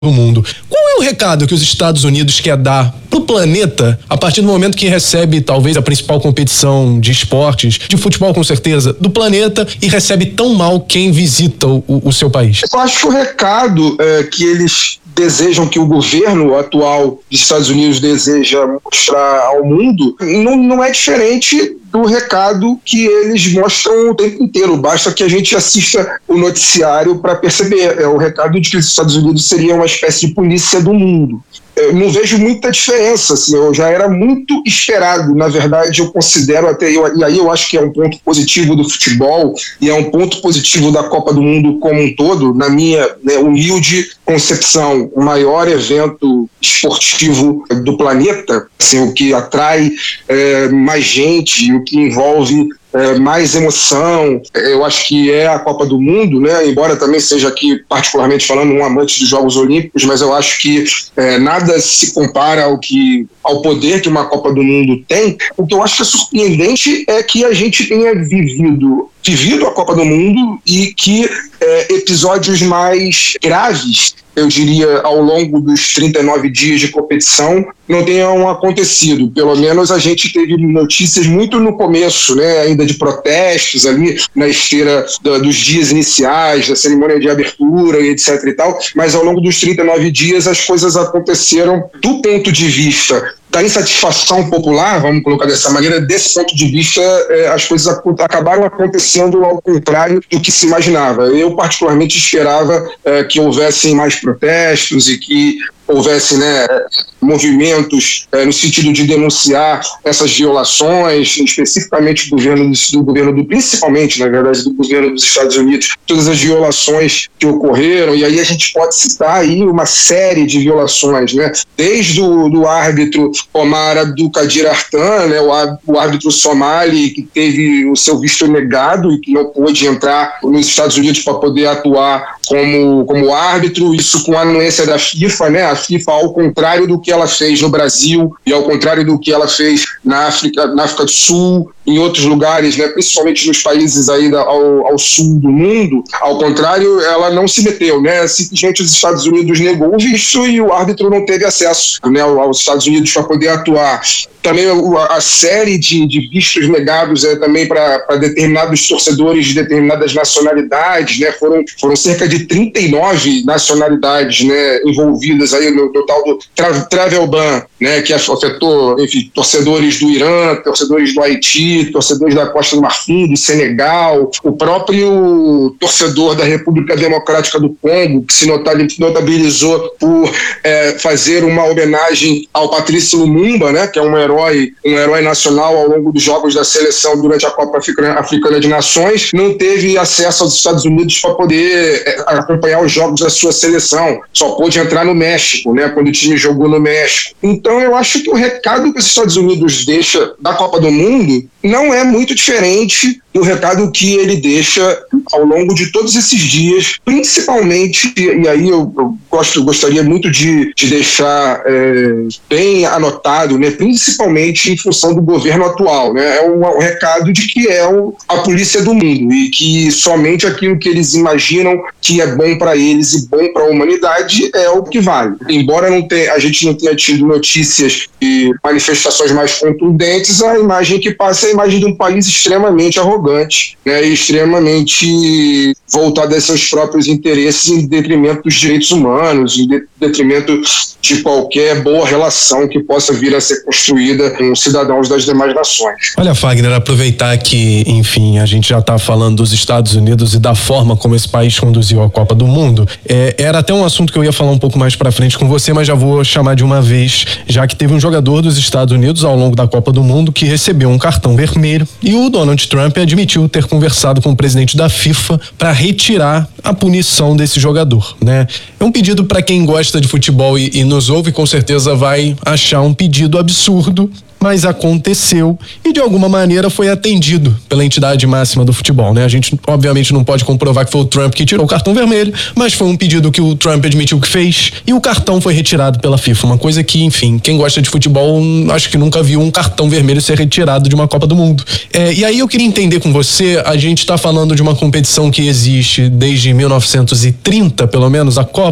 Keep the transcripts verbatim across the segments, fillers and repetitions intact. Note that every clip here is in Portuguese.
do mundo. Qual é o recado que os Estados Unidos quer dar pro planeta a partir do momento que recebe talvez a principal competição de esportes, de futebol com certeza, do planeta, e recebe tão mal quem visita o, o seu país? Eu acho que o recado é, que eles desejam, que o governo atual dos Estados Unidos deseja mostrar ao mundo, não, não é diferente do recado que eles mostram o tempo inteiro. Basta que a gente assista o noticiário para perceber. É o recado de que os Estados Unidos seriam uma espécie de polícia do mundo. Eu não vejo muita diferença, assim, eu já era muito esperado. Na verdade, eu considero até, eu, e aí eu acho que é um ponto positivo do futebol e é um ponto positivo da Copa do Mundo como um todo, na minha, né, humilde concepção, o maior evento esportivo do planeta, assim, o que atrai é, mais gente, o que envolve É, mais emoção, eu acho que é a Copa do Mundo, né? Embora também seja aqui, particularmente falando, um amante dos Jogos Olímpicos, mas eu acho que é, nada se compara ao, que, ao poder que uma Copa do Mundo tem. O que eu acho que é surpreendente é que a gente tenha vivido, vivido a Copa do Mundo e que é, episódios mais graves, eu diria, ao longo dos trinta e nove dias de competição, não tenham acontecido. Pelo menos a gente teve notícias muito no começo, né, ainda de protestos ali na esteira da, dos dias iniciais, da cerimônia de abertura e etc e tal, mas ao longo dos trinta e nove dias as coisas aconteceram do ponto de vista da insatisfação popular, vamos colocar dessa maneira. Desse ponto de vista, eh, as coisas acabaram acontecendo ao contrário do que se imaginava. Eu, particularmente, esperava eh, que houvessem mais protestos e que houvesse, né, movimentos eh, no sentido de denunciar essas violações, especificamente do governo, do governo do, principalmente, na verdade, do governo dos Estados Unidos, todas as violações que ocorreram. E aí a gente pode citar aí uma série de violações, né, desde o do árbitro Omar Abdulkadir Artan, né, o árbitro somali que teve o seu visto negado e que não pôde entrar nos Estados Unidos para poder atuar como, como árbitro, isso com a anuência da FIFA, né? A FIFA, ao contrário do que ela fez no Brasil e ao contrário do que ela fez na África, na África do Sul, em outros lugares, né, principalmente nos países aí da, ao, ao sul do mundo, ao contrário, ela não se meteu, né? Simplesmente os Estados Unidos negou o visto e o árbitro não teve acesso, né, aos Estados Unidos para poder atuar. Também a, a série de, de vistos negados é também para determinados torcedores de determinadas nacionalidades, né? Foram, foram cerca de trinta e nove nacionalidades, né, envolvidas aí no, no tal do tra, travel ban, né, que afetou, enfim, torcedores do Irã, torcedores do Haiti, torcedores da Costa do Marfim, do Senegal, o próprio torcedor da República Democrática do Congo, que se notabilizou por é, fazer uma homenagem ao Patrice Lumumba, né, que é um herói, um herói nacional ao longo dos jogos da seleção durante a Copa Africana de Nações, não teve acesso aos Estados Unidos para poder é, acompanhar os jogos da sua seleção, só pôde entrar no México, né, quando o time jogou no México. Então eu acho que o recado que os Estados Unidos deixa da Copa do Mundo não é muito diferente do recado que ele deixa ao longo de todos esses dias, principalmente, e aí eu, eu gosto, gostaria muito de, de deixar é, bem anotado, né, principalmente em função do governo atual, né, é um, um recado de que é o, a polícia do mundo e que somente aquilo que eles imaginam que é bom para eles e bom para a humanidade é o que vale. Embora não tenha, a gente não tenha tido notícias e manifestações mais contundentes, a imagem que passa é a imagem de um país extremamente arrogante, né, e extremamente voltado a seus próprios interesses em detrimento dos direitos humanos, em detrimento de qualquer boa relação que possa vir a ser construída com os cidadãos das demais nações. Olha, Fagner, aproveitar que, enfim, a gente já está falando dos Estados Unidos e da forma como esse país conduziu a Copa do Mundo. É, era até um assunto que eu ia falar um pouco mais para frente com você, mas já vou chamar de uma vez, já que teve um jogador dos Estados Unidos ao longo da Copa do Mundo que recebeu um cartão vermelho e o Donald Trump admitiu ter conversado com o presidente da FIFA para retirar a punição desse jogador, né? É um pedido para quem gosta de futebol e, e nos ouve, com certeza vai achar um pedido absurdo, mas aconteceu e de alguma maneira foi atendido pela entidade máxima do futebol, né? A gente obviamente não pode comprovar que foi o Trump que tirou o cartão vermelho, mas foi um pedido que o Trump admitiu que fez e o cartão foi retirado pela FIFA, uma coisa que, enfim, quem gosta de futebol acho que nunca viu um cartão vermelho ser retirado de uma Copa do Mundo. É, e aí eu queria entender com você, a gente tá falando de uma competição que existe desde mil novecentos e trinta, pelo menos, a Copa.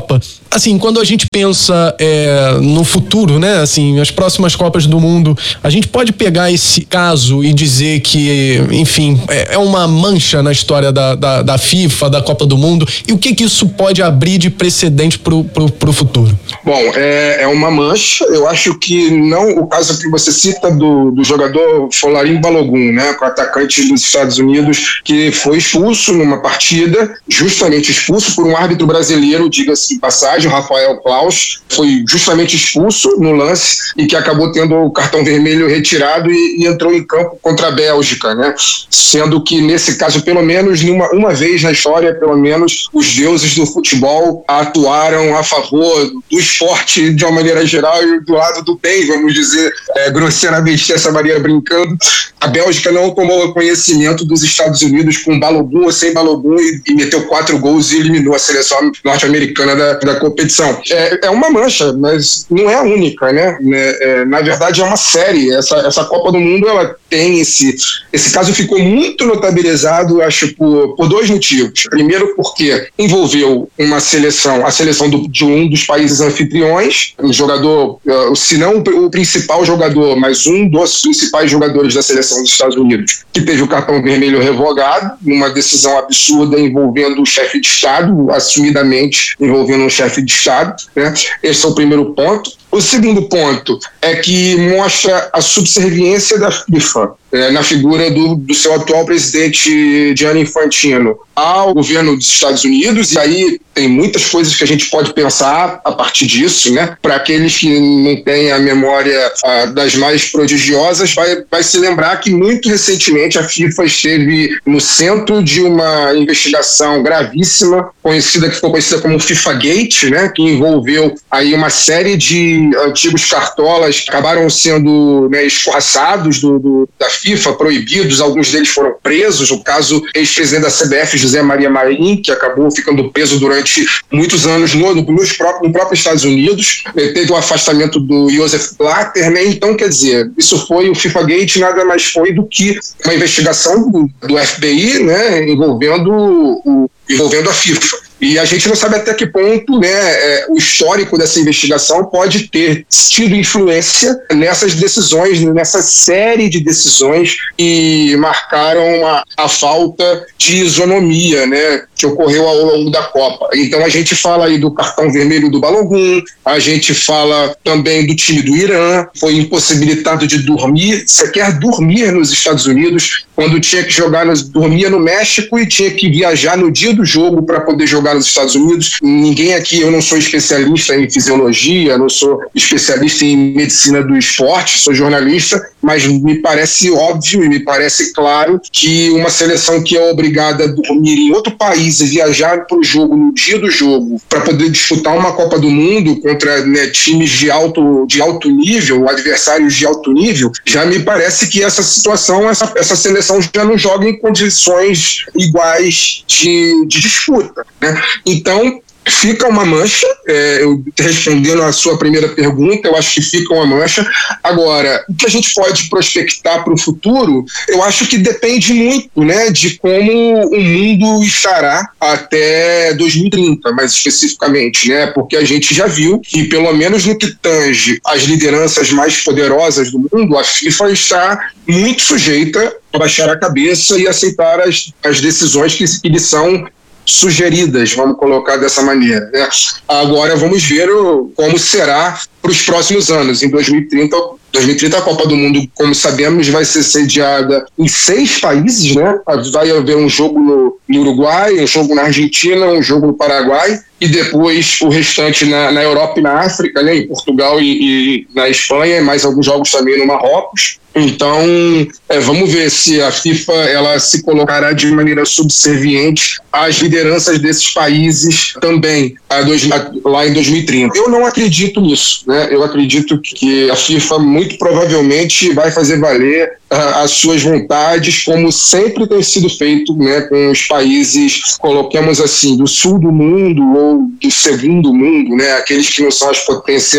assim, quando a gente pensa é, no futuro, né, assim, as próximas Copas do Mundo, a gente pode pegar esse caso e dizer que, enfim, é, é uma mancha na história da, da, da FIFA, da Copa do Mundo, e o que que isso pode abrir de precedente pro, pro, pro futuro? Bom, é, é uma mancha. Eu acho que não, o caso que você cita do, do jogador Folarin Balogun, né, com o atacante dos Estados Unidos, que foi expulso numa partida, justamente expulso por um árbitro brasileiro, diga-se de passagem, o Rafael Klaus, foi justamente expulso no lance e que acabou tendo o cartão vermelho retirado e, e entrou em campo contra a Bélgica, né? Sendo que nesse caso, pelo menos numa, uma vez na história, pelo menos os deuses do futebol atuaram a favor do esporte de uma maneira geral e do lado do bem, vamos dizer, é, grosseiramente dessa maneira, brincando. A Bélgica não tomou conhecimento dos Estados Unidos com Balogun ou sem Balogun e, e meteu quatro gols e eliminou a seleção norte-americana da, da competição. É, é uma mancha, mas não é a única, né? É, na verdade é uma série. Essa, essa Copa do Mundo, ela tem esse... Esse caso ficou muito notabilizado, acho, por, por dois motivos. Primeiro porque envolveu uma seleção, a seleção do, de um dos países anfitriões, um jogador, se não o principal jogador, mas um dos principais jogadores da seleção dos Estados Unidos, que teve o cartão vermelho revogado, numa decisão absurda envolvendo o chefe de Estado, assumidamente envolvendo um chefe de Estado, né? Esse é o primeiro ponto. O segundo ponto é que mostra a subserviência da FIFA, é, na figura do, do seu atual presidente Gianni Infantino ao governo dos Estados Unidos, e aí tem muitas coisas que a gente pode pensar a partir disso, né? Para aqueles que não têm a memória ah, das mais prodigiosas, vai, vai se lembrar que muito recentemente a FIFA esteve no centro de uma investigação gravíssima, conhecida, que ficou conhecida como FIFA Gate, né? Que envolveu aí uma série de antigos cartolas que acabaram sendo, né, escorraçados do, do, da FIFA, proibidos, alguns deles foram presos. O caso ex-presidente da C B F, José Maria Marim, que acabou ficando preso durante muitos anos no, no, nos próprios, no próprio Estados Unidos, teve o afastamento do Joseph Blatter, né? Então, quer dizer, isso foi o FIFA Gate, nada mais foi do que uma investigação do, do F B I, né, envolvendo, o, envolvendo a FIFA. E a gente não sabe até que ponto, né, é, o histórico dessa investigação pode ter tido influência nessas decisões, nessa série de decisões que marcaram a, a falta de isonomia, né, que ocorreu ao longo da Copa. Então a gente fala aí do cartão vermelho do Balogun, a gente fala também do time do Irã, foi impossibilitado de dormir, sequer dormir nos Estados Unidos, quando tinha que jogar, no, dormia no México e tinha que viajar no dia do jogo para poder jogar nos Estados Unidos. Ninguém aqui, eu não sou especialista em fisiologia, não sou especialista em medicina do esporte, sou jornalista, mas me parece óbvio e me parece claro que uma seleção que é obrigada a dormir em outro país e viajar para o jogo no dia do jogo para poder disputar uma Copa do Mundo contra, né, times de alto, de alto nível, adversários de alto nível, já me parece que essa situação, essa, essa seleção já não joga em condições iguais de, de disputa, né? Então, fica uma mancha, é, eu respondendo a sua primeira pergunta, eu acho que fica uma mancha. Agora, o que a gente pode prospectar para o futuro, eu acho que depende muito, né, de como o mundo estará até dois mil e trinta, mais especificamente, né, porque a gente já viu que, pelo menos no que tange as lideranças mais poderosas do mundo, a FIFA está muito sujeita a baixar a cabeça e aceitar as, as decisões que, que lhe são sugeridas, vamos colocar dessa maneira, né? Agora vamos ver o, como será para os próximos anos. Em dois mil e trinta, dois mil e trinta a Copa do Mundo, como sabemos, vai ser sediada em seis países, né? Vai haver um jogo no, no Uruguai, um jogo na Argentina, um jogo no Paraguai e depois o restante na, na Europa e na África, né? Em Portugal e, e na Espanha, e mais alguns jogos também no Marrocos. Então, é, vamos ver se a FIFA ela se colocará de maneira subserviente às lideranças desses países também a dois, a, lá em dois mil e trinta. Eu não acredito nisso, né? Eu acredito que a FIFA muito provavelmente vai fazer valer uh, as suas vontades, como sempre tem sido feito, né, com os países, coloquemos assim, do sul do mundo ou do segundo mundo, né? Aqueles que não são as potências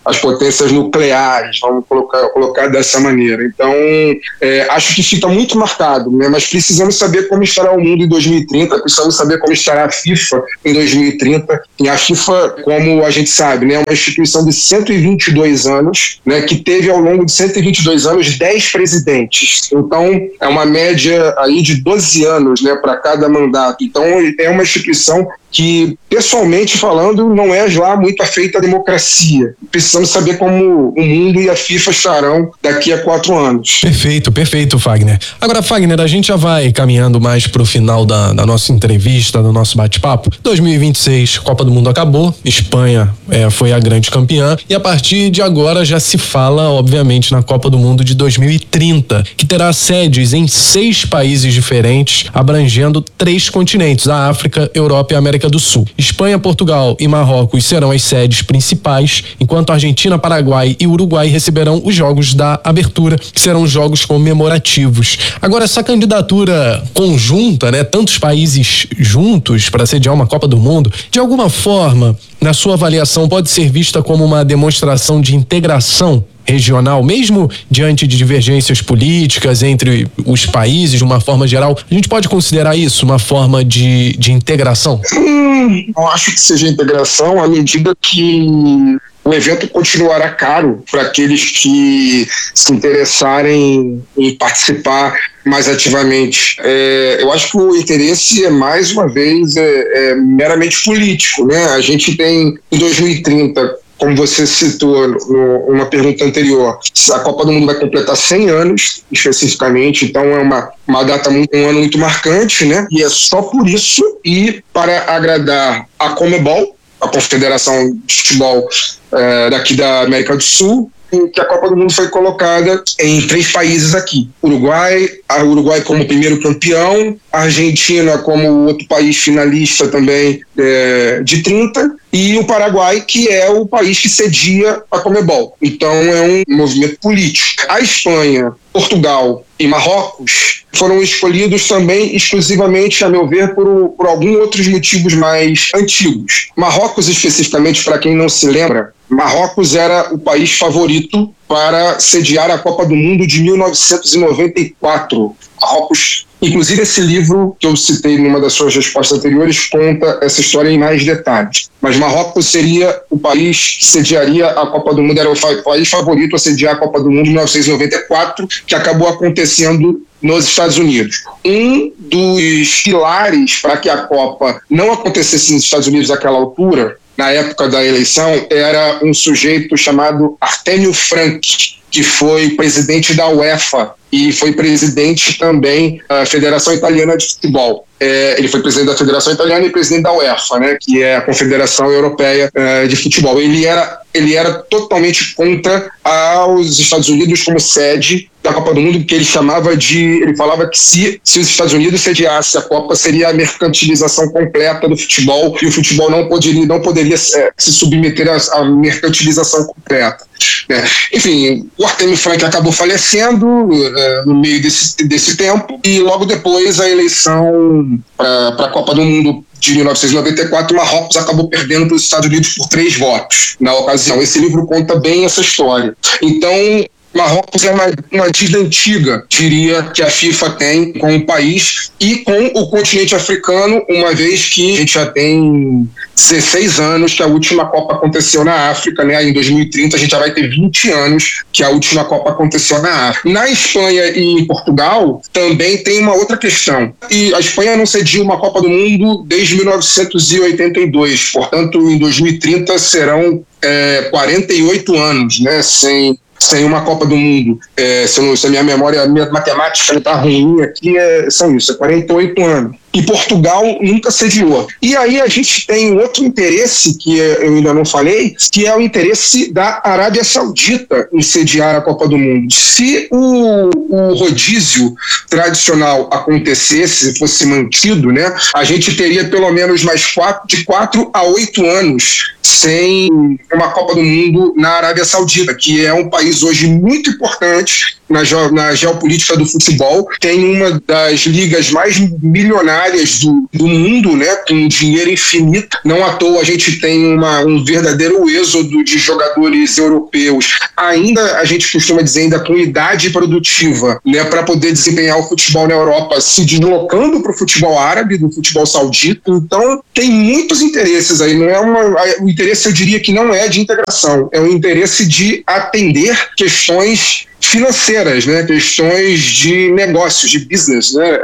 as potências nucleares, vamos colocar, colocar dessa maneira. Então, é, acho que fica muito marcado, né? Mas precisamos saber como estará o mundo em dois mil e trinta, precisamos saber como estará a FIFA em dois mil e trinta. E a FIFA, como a gente sabe, né, é uma instituição de cento e vinte e dois anos, né, que teve ao longo de cento e vinte e dois anos dez presidentes. Então, é uma média aí de doze anos, né, para cada mandato. Então, é uma instituição que, pessoalmente falando, não é lá muito afeita à democracia. Precisamos saber como o mundo e a FIFA estarão daqui a quatro anos. Perfeito, perfeito, Fagner. Agora, Fagner, a gente já vai caminhando mais para o final da, da nossa entrevista, do nosso bate-papo. dois mil e vinte e seis, Copa do Mundo acabou, Espanha é, foi a grande campeã, e a partir de agora já se fala, obviamente, na Copa do Mundo de dois mil e trinta, que terá sedes em seis países diferentes, abrangendo três continentes, a África, Europa e América do Sul. Espanha, Portugal e Marrocos serão as sedes principais, enquanto Argentina, Paraguai e Uruguai receberão os jogos da abertura, que serão jogos comemorativos. Agora, essa candidatura conjunta, né, tantos países juntos para sediar uma Copa do Mundo, de alguma forma, na sua avaliação, pode ser vista como uma demonstração de integração regional, mesmo diante de divergências políticas entre os países, de uma forma geral? A gente pode considerar isso uma forma de, de integração? Hum, não acho que seja integração à medida que o evento continuará caro para aqueles que se interessarem em participar mais ativamente. É, eu acho que o interesse é, mais uma vez, é, é meramente político, né? A gente tem, em dois mil e trinta, como você citou no, numa pergunta anterior, a Copa do Mundo vai completar cem anos, especificamente, então é uma, uma data, muito, um ano muito marcante, né? E é só por isso, e para agradar a Conmebol, a Confederação de Futebol é, daqui da América do Sul, que a Copa do Mundo foi colocada em três países aqui. Uruguai, a Uruguai como primeiro campeão, a Argentina como outro país finalista também é, de trinta, e o Paraguai, que é o país que cedia a Conmebol. Então é um movimento político. A Espanha, Portugal e Marrocos foram escolhidos também exclusivamente, a meu ver, por, por alguns outros motivos mais antigos. Marrocos, especificamente, para quem não se lembra, Marrocos era o país favorito para sediar a Copa do Mundo de mil novecentos e noventa e quatro. Marrocos, inclusive esse livro que eu citei numa das suas respostas anteriores, conta essa história em mais detalhes. Mas Marrocos seria o país que sediaria a Copa do Mundo, era o país favorito a sediar a Copa do Mundo em mil novecentos e noventa e quatro, que acabou acontecendo nos Estados Unidos. Um dos pilares para que a Copa não acontecesse nos Estados Unidos naquela altura, na época da eleição, era um sujeito chamado Artemio Franchi, que foi presidente da UEFA e foi presidente também da Federação Italiana de Futebol. É, ele foi presidente da Federação Italiana e presidente da UEFA, né, que é a Confederação Europeia é, de Futebol. Ele era, ele era totalmente contra aos Estados Unidos como sede da Copa do Mundo, que ele chamava de, ele falava que se, se os Estados Unidos sediasse a Copa, seria a mercantilização completa do futebol, e o futebol não poderia, não poderia é, se submeter à, à mercantilização completa. É. Enfim, o Artemio Franchi acabou falecendo é, no meio desse, desse tempo, e logo depois a eleição para a Copa do Mundo de mil novecentos e noventa e quatro, Marrocos acabou perdendo para os Estados Unidos por três votos na ocasião. Esse livro conta bem essa história. Então, Marrocos é uma, uma dívida antiga, diria, que a FIFA tem com o país e com o continente africano, uma vez que a gente já tem dezesseis anos que a última Copa aconteceu na África, né? Em dois mil e trinta a gente já vai ter vinte anos que a última Copa aconteceu na África. Na Espanha e em Portugal também tem uma outra questão. E a Espanha não cedia uma Copa do Mundo desde mil novecentos e oitenta e dois, portanto em dois mil e trinta serão é, quarenta e oito anos, né? Sem sem uma Copa do Mundo. É, se, eu, se a minha memória, a minha matemática está ruim aqui, é, são isso, é quarenta e oito anos. E Portugal nunca sediou. E aí a gente tem outro interesse, que eu ainda não falei, que é o interesse da Arábia Saudita em sediar a Copa do Mundo. Se o, o rodízio tradicional acontecesse, fosse mantido, né, a gente teria pelo menos mais quatro, de quatro a oito anos sem uma Copa do Mundo na Arábia Saudita, que é um país hoje muito importante na, na geopolítica do futebol. Tem uma das ligas mais milionárias do, do mundo, né, com dinheiro infinito. Não à toa a gente tem uma, um verdadeiro êxodo de jogadores europeus, ainda a gente costuma dizer ainda com idade produtiva, né, para poder desempenhar o futebol na Europa, se deslocando para o futebol árabe, do futebol saudita. Então tem muitos interesses aí. Não é uma, o interesse, eu diria que não é de integração, é o interesse de atender questões financeiras, né? Questões de negócios, de business, né?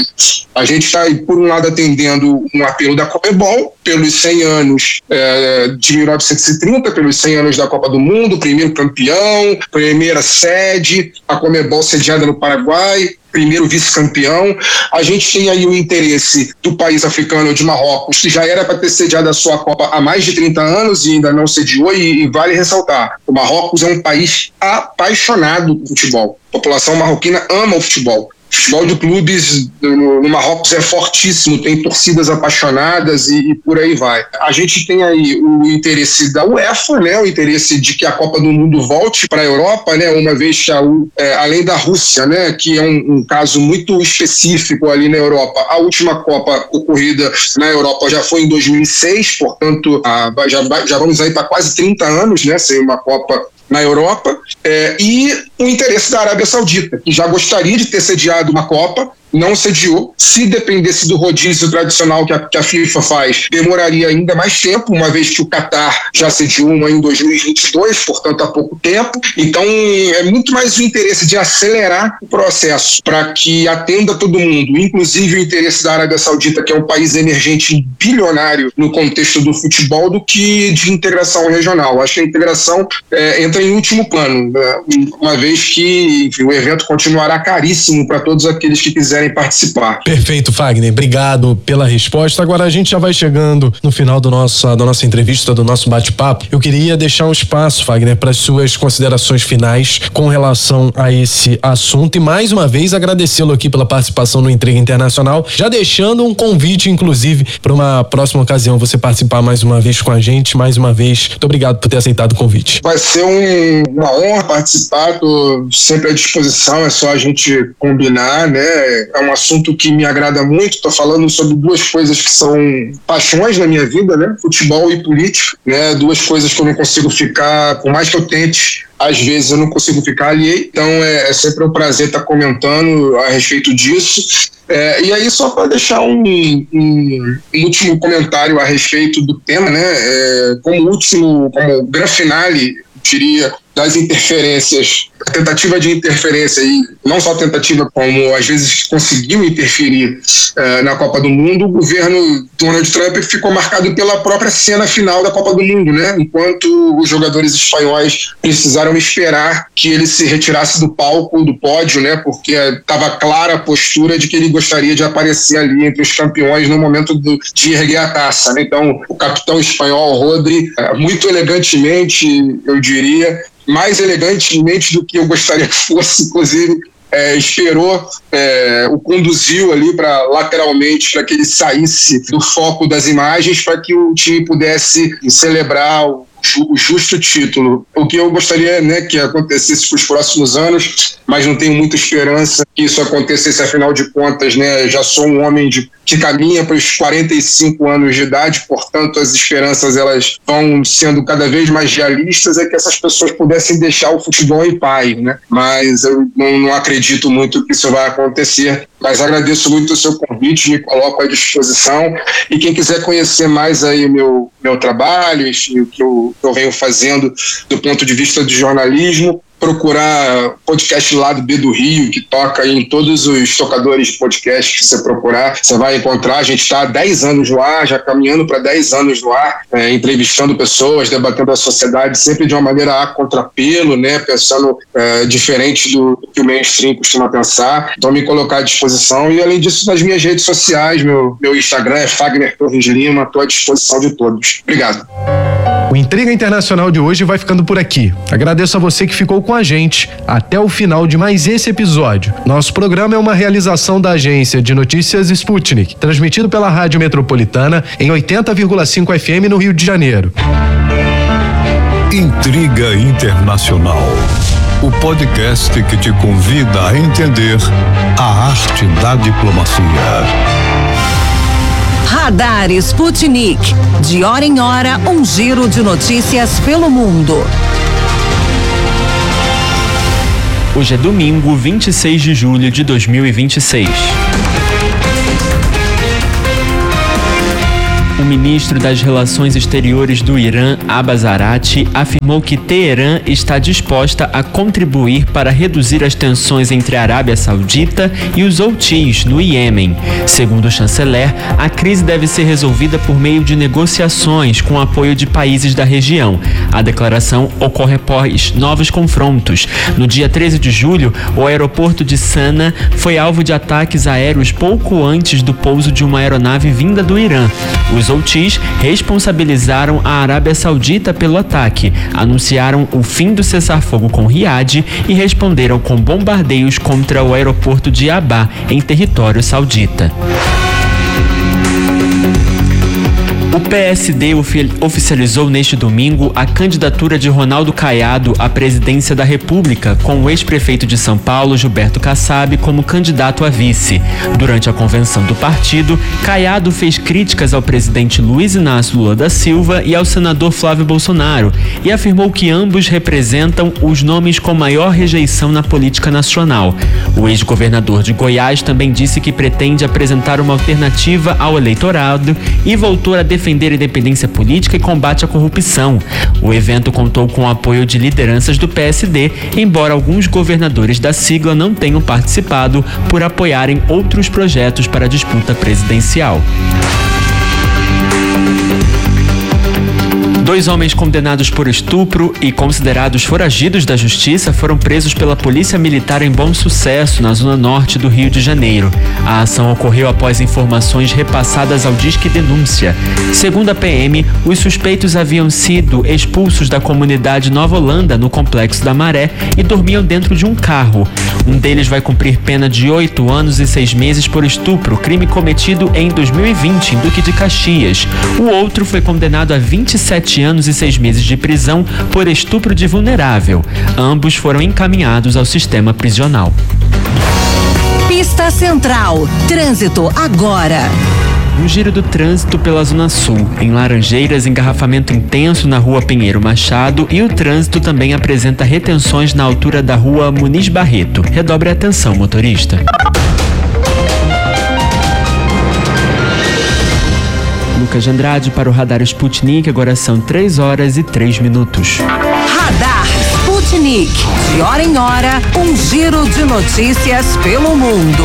A gente está, por um lado, atendendo um apelo da Conmebol pelos cem anos é, de mil novecentos e trinta, pelos cem anos da Copa do Mundo, primeiro campeão, primeira sede, a Conmebol sediada no Paraguai, primeiro vice-campeão. A gente tem aí o interesse do país africano de Marrocos, que já era para ter sediado a sua Copa há mais de trinta anos e ainda não sediou, e, e vale ressaltar, o Marrocos é um país apaixonado por futebol. A população marroquina ama o futebol. O futebol de clubes no, no Marrocos é fortíssimo, tem torcidas apaixonadas e, e por aí vai. A gente tem aí o interesse da UEFA, né, o interesse de que a Copa do Mundo volte para a Europa, né, uma vez que, a, é, além da Rússia, né, que é um, um caso muito específico ali na Europa, a última Copa ocorrida na Europa já foi em dois mil e seis, portanto, a, já, já vamos aí para quase trinta anos, né, sem uma Copa na Europa, é, e o interesse da Arábia Saudita, que já gostaria de ter sediado uma Copa, não sediou. Se dependesse do rodízio tradicional que a, que a FIFA faz, demoraria ainda mais tempo, uma vez que o Catar já sediou uma em dois mil e vinte e dois, portanto há pouco tempo. Então é muito mais o interesse de acelerar o processo para que atenda todo mundo, inclusive o interesse da Arábia Saudita, que é um país emergente bilionário no contexto do futebol, do que de integração regional. Acho que a integração é, entra em último plano, né? Uma vez que, enfim, o evento continuará caríssimo para todos aqueles que quiserem participar. Perfeito, Fagner, obrigado pela resposta. Agora a gente já vai chegando no final do nosso, da nossa entrevista, do nosso bate-papo. Eu queria deixar um espaço, Fagner, para as suas considerações finais com relação a esse assunto, e mais uma vez agradecê-lo aqui pela participação no Intriga Internacional, já deixando um convite, inclusive, para uma próxima ocasião você participar mais uma vez com a gente. Mais uma vez, muito obrigado por ter aceitado o convite. Vai ser um, uma honra participar, estou sempre à disposição, é só a gente combinar, né? É um assunto que me agrada muito. Estou falando sobre duas coisas que são paixões na minha vida, né? Futebol e política, né? Duas coisas que eu não consigo ficar, por mais que eu tente, às vezes eu não consigo ficar ali. Então é, é sempre um prazer estar comentando a respeito disso. É, e aí, só para deixar um, um, um último comentário a respeito do tema, né? É, como último, como grande finale, diria, das interferências, a tentativa de interferência, e não só tentativa, como às vezes conseguiu interferir uh, na Copa do Mundo, o governo Donald Trump ficou marcado pela própria cena final da Copa do Mundo, né? Enquanto os jogadores espanhóis precisaram esperar que ele se retirasse do palco, do pódio, né? Porque estava clara a postura de que ele gostaria de aparecer ali entre os campeões no momento do, de erguer a taça, né? Então, o capitão espanhol Rodri, muito elegantemente, eu diria, mais elegantemente do que eu gostaria que fosse, inclusive, é, esperou, é, o conduziu ali para lateralmente, para que ele saísse do foco das imagens, para que o time pudesse celebrar o, o justo título. O que eu gostaria, né, que acontecesse para os próximos anos, mas não tenho muita esperança que isso acontecesse, afinal de contas, né, já sou um homem de, que caminha para os quarenta e cinco anos de idade, portanto as esperanças elas vão sendo cada vez mais realistas, é que essas pessoas pudessem deixar o futebol em paz, né? Mas eu não, não acredito muito que isso vai acontecer, mas agradeço muito o seu convite, me coloco à disposição, e quem quiser conhecer mais aí o meu, meu trabalho, enfim, o que eu, que eu venho fazendo do ponto de vista do jornalismo, procurar podcast Lado B do Rio, que toca em todos os tocadores de podcast que você procurar, você vai encontrar. A gente está há dez anos no ar, já caminhando para dez anos no ar, é, entrevistando pessoas, debatendo a sociedade, sempre de uma maneira a contrapelo, né, pensando é, diferente do, do que o mainstream costuma pensar. Então, me colocar à disposição, e além disso, nas minhas redes sociais, meu, meu Instagram é Fagner Torres Lima, estou à disposição de todos. Obrigado. O Intriga Internacional de hoje vai ficando por aqui. Agradeço a você que ficou com a gente até o final de mais esse episódio. Nosso programa é uma realização da agência de notícias Sputnik, transmitido pela Rádio Metropolitana em oitenta vírgula cinco F M no Rio de Janeiro. Intriga Internacional, o podcast que te convida a entender a arte da diplomacia. Radar Sputnik. De hora em hora, um giro de notícias pelo mundo. Hoje é domingo, vinte e seis de julho de dois mil e vinte e seis. O ministro das Relações Exteriores do Irã, Abbas Araqchi, afirmou que Teherã está disposta a contribuir para reduzir as tensões entre a Arábia Saudita e os Houthis no Iêmen. Segundo o chanceler, a crise deve ser resolvida por meio de negociações com o apoio de países da região. A declaração ocorre após novos confrontos. No dia treze de julho, o aeroporto de Sana foi alvo de ataques aéreos pouco antes do pouso de uma aeronave vinda do Irã. Os Houthis responsabilizaram a Arábia Saudita pelo ataque, anunciaram o fim do cessar-fogo com Riad e responderam com bombardeios contra o aeroporto de Abá, em território saudita. O P S D oficializou neste domingo a candidatura de Ronaldo Caiado à presidência da República, com o ex-prefeito de São Paulo, Gilberto Kassab, como candidato a vice. Durante a convenção do partido, Caiado fez críticas ao presidente Luiz Inácio Lula da Silva e ao senador Flávio Bolsonaro e afirmou que ambos representam os nomes com maior rejeição na política nacional. O ex-governador de Goiás também disse que pretende apresentar uma alternativa ao eleitorado e voltou a defender defender a independência política e combate à corrupção. O evento contou com o apoio de lideranças do P S D, embora alguns governadores da sigla não tenham participado por apoiarem outros projetos para a disputa presidencial. Dois homens condenados por estupro e considerados foragidos da justiça foram presos pela Polícia Militar em Bom Sucesso, na zona norte do Rio de Janeiro. A ação ocorreu após informações repassadas ao Disque Denúncia. Segundo a P M, os suspeitos haviam sido expulsos da comunidade Nova Holanda, no Complexo da Maré, e dormiam dentro de um carro. Um deles vai cumprir pena de oito anos e seis meses por estupro, crime cometido em dois mil e vinte, em Duque de Caxias. O outro foi condenado a vinte e sete anos e seis meses de prisão por estupro de vulnerável. Ambos foram encaminhados ao sistema prisional. Pista Central. Trânsito agora. Um giro do trânsito pela Zona Sul. Em Laranjeiras, engarrafamento intenso na Rua Pinheiro Machado e o trânsito também apresenta retenções na altura da Rua Muniz Barreto. Redobre a atenção, motorista. Lucas de Andrade para o Radar Sputnik, agora são três horas e três minutos. Radar Sputnik. De hora em hora, um giro de notícias pelo mundo.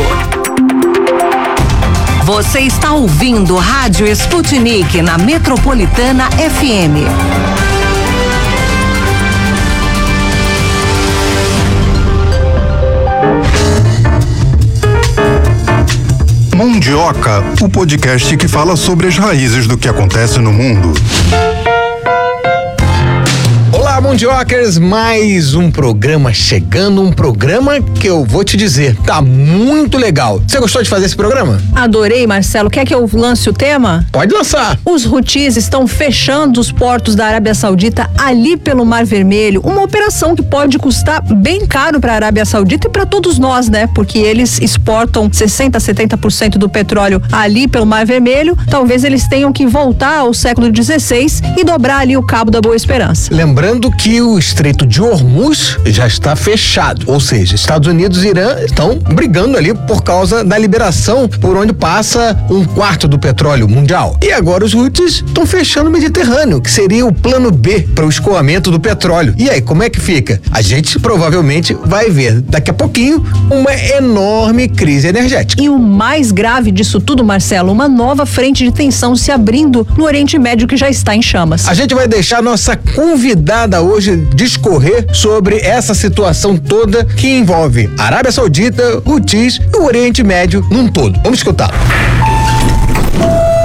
Você está ouvindo Rádio Sputnik na Metropolitana F M. Mundioca, o podcast que fala sobre as raízes do que acontece no mundo. Olá, Mundiocas, mais um programa chegando, um programa que eu vou te dizer, tá muito legal. Você gostou de fazer esse programa? Adorei, Marcelo. Quer que eu lance o tema? Pode lançar. Os Houthis estão fechando os portos da Arábia Saudita ali pelo Mar Vermelho, uma operação que pode custar bem caro para a Arábia Saudita e para todos nós, né? Porque eles exportam sessenta, setenta por cento do petróleo ali pelo Mar Vermelho. Talvez eles tenham que voltar ao século dezesseis e dobrar ali o Cabo da Boa Esperança. Lembrando que o Estreito de Hormuz já está fechado, ou seja, Estados Unidos e Irã estão brigando ali por causa da liberação por onde passa um quarto do petróleo mundial. E agora os Houthis estão fechando o Mediterrâneo, que seria o plano B para o escoamento do petróleo. E aí, como é que fica? A gente provavelmente vai ver daqui a pouquinho uma enorme crise energética. E o mais grave disso tudo, Marcelo, uma nova frente de tensão se abrindo no Oriente Médio que já está em chamas. A gente vai deixar nossa convidada hoje discorrer sobre essa situação toda que envolve Arábia Saudita, Houthis e o Oriente Médio num todo. Vamos escutar. O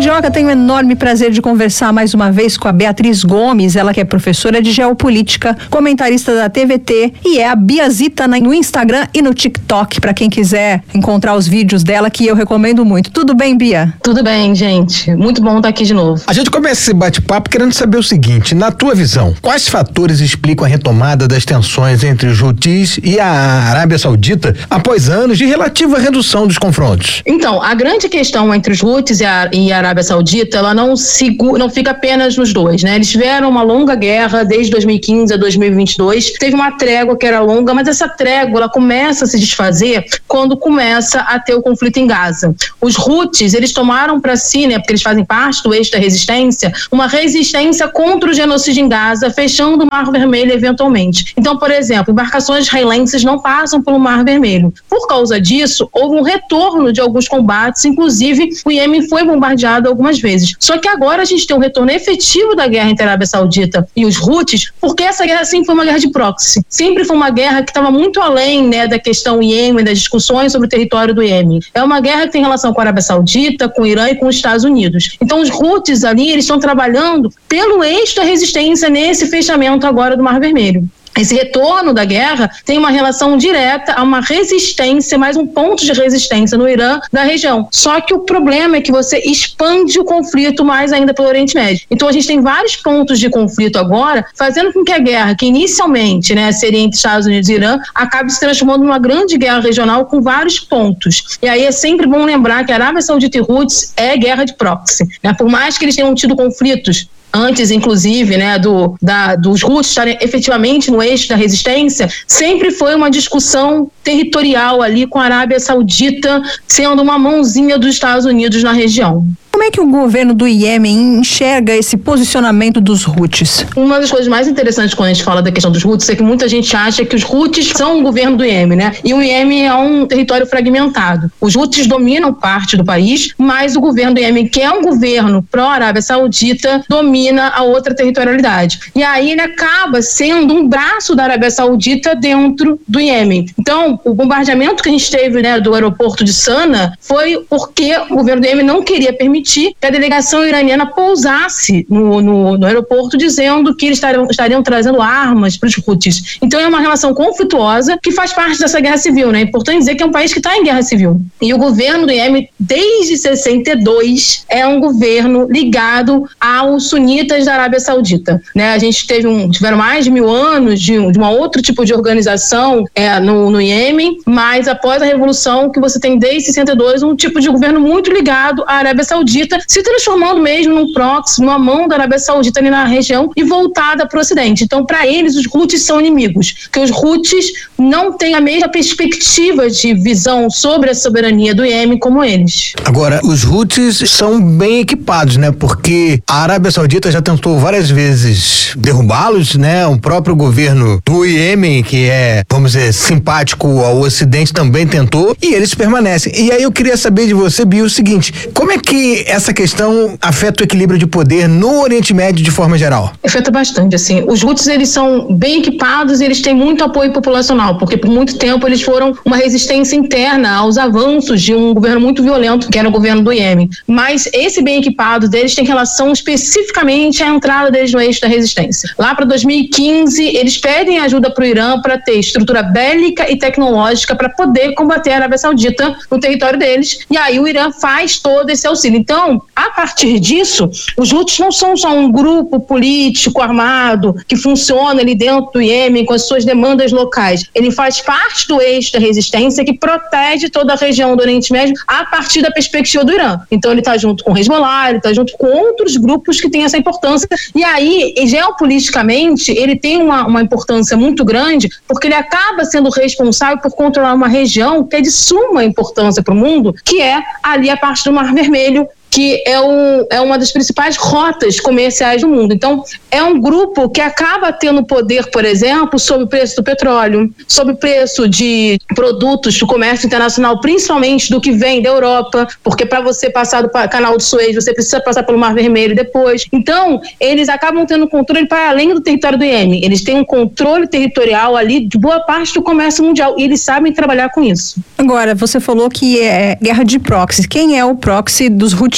Mandioca, tenho o enorme prazer de conversar mais uma vez com a Beatriz Gomes, ela que é professora de geopolítica, comentarista da T V T e é a Biazita no Instagram e no TikTok, para quem quiser encontrar os vídeos dela, que eu recomendo muito. Tudo bem, Bia? Tudo bem, gente. Muito bom estar aqui de novo. A gente começa esse bate-papo querendo saber o seguinte, na tua visão, quais fatores explicam a retomada das tensões entre os Houthis e a Arábia Saudita após anos de relativa redução dos confrontos? Então, a grande questão entre os Houthis e a, e a Arábia Saudita, ela não, sigu, não fica apenas nos dois, né? Eles tiveram uma longa guerra desde dois mil e quinze a dois mil e vinte e dois, teve uma trégua que era longa, mas essa trégua ela começa a se desfazer quando começa a ter o conflito em Gaza. Os Houthis, eles tomaram para si, né, porque eles fazem parte do eixo da resistência, uma resistência contra o genocídio em Gaza, fechando o Mar Vermelho eventualmente. Então, por exemplo, embarcações israelenses não passam pelo Mar Vermelho. Por causa disso, houve um retorno de alguns combates, inclusive o Iêmen foi bombardeado algumas vezes. Só que agora a gente tem um retorno efetivo da guerra entre a Arábia Saudita e os Houthis, porque essa guerra sempre foi uma guerra de proxy. Sempre foi uma guerra que estava muito além, né, da questão Iêmen, das discussões sobre o território do Iêmen. É uma guerra que tem relação com a Arábia Saudita, com o Irã e com os Estados Unidos. Então os Houthis ali, eles estão trabalhando pelo eixo da resistência nesse fechamento agora do Mar Vermelho. Esse retorno da guerra tem uma relação direta a uma resistência, mais um ponto de resistência no Irã, da região. Só que o problema é que você expande o conflito mais ainda pelo Oriente Médio. Então a gente tem vários pontos de conflito agora, fazendo com que a guerra, que inicialmente, né, seria entre Estados Unidos e Irã, acabe se transformando numa grande guerra regional com vários pontos. E aí é sempre bom lembrar que a Arábia Saudita e Houthis é guerra de proxy, né? Por mais que eles tenham tido conflitos antes, inclusive, né, do, da, dos Houthis estarem efetivamente no eixo da resistência, sempre foi uma discussão territorial ali com a Arábia Saudita sendo uma mãozinha dos Estados Unidos na região. Como é que o governo do Iêmen enxerga esse posicionamento dos Houthis? Uma das coisas mais interessantes quando a gente fala da questão dos Houthis é que muita gente acha que os Houthis são o governo do Iêmen, né? E o Iêmen é um território fragmentado. Os Houthis dominam parte do país, mas o governo do Iêmen, que é um governo pró-Arábia Saudita, domina a outra territorialidade. E aí ele acaba sendo um braço da Arábia Saudita dentro do Iêmen. Então, o bombardeamento que a gente teve, né, do aeroporto de Sana foi porque o governo do Iêmen não queria permitir que a delegação iraniana pousasse no, no, no aeroporto, dizendo que eles estariam, estariam trazendo armas para os Houthis. Então é uma relação conflituosa que faz parte dessa guerra civil, né? É importante dizer que é um país que está em guerra civil. E o governo do Iêmen, desde sessenta e dois, é um governo ligado aos sunitas da Arábia Saudita, né? A gente teve um, tiveram mais de mil anos de, de um outro tipo de organização é, no, no Iêmen, mas após a revolução que você tem desde sessenta e dois, um tipo de governo muito ligado à Arábia Saudita, se transformando mesmo num proxy, numa mão da Arábia Saudita ali na região e voltada para o Ocidente. Então, para eles, os Houthis são inimigos, porque os Houthis não têm a mesma perspectiva de visão sobre a soberania do Iêmen como eles. Agora, os Houthis são bem equipados, né? Porque a Arábia Saudita já tentou várias vezes derrubá-los, né? O próprio governo do Iêmen, que é, vamos dizer, simpático ao Ocidente, também tentou, e eles permanecem. E aí eu queria saber de você, Bia, o seguinte, como é que essa questão afeta o equilíbrio de poder no Oriente Médio de forma geral? Afeta bastante, assim. Os Houthis, eles são bem equipados e eles têm muito apoio populacional, porque por muito tempo eles foram uma resistência interna aos avanços de um governo muito violento, que era o governo do Iêmen. Mas esse bem equipado deles tem relação especificamente à entrada deles no eixo da resistência. Lá para dois mil e quinze, eles pedem ajuda para o Irã para ter estrutura bélica e tecnológica para poder combater a Arábia Saudita no território deles, e aí o Irã faz todo esse auxílio. Então, a partir disso, os Houthis não são só um grupo político armado que funciona ali dentro do Iêmen com as suas demandas locais. Ele faz parte do eixo da resistência que protege toda a região do Oriente Médio a partir da perspectiva do Irã. Então, ele está junto com o Hezbollah, ele está junto com outros grupos que têm essa importância. E aí, geopoliticamente, ele tem uma, uma importância muito grande porque ele acaba sendo responsável por controlar uma região que é de suma importância para o mundo, que é ali a parte do Mar Vermelho, que é, um, é uma das principais rotas comerciais do mundo. Então, é um grupo que acaba tendo poder, por exemplo, sobre o preço do petróleo, sobre o preço de produtos do comércio internacional, principalmente do que vem da Europa, porque para você passar do canal de Suez, você precisa passar pelo Mar Vermelho depois. Então, eles acabam tendo controle para além do território do Iêmen. Eles têm um controle territorial ali de boa parte do comércio mundial e eles sabem trabalhar com isso. Agora, você falou que é guerra de proxy. Quem é o proxy dos Houthis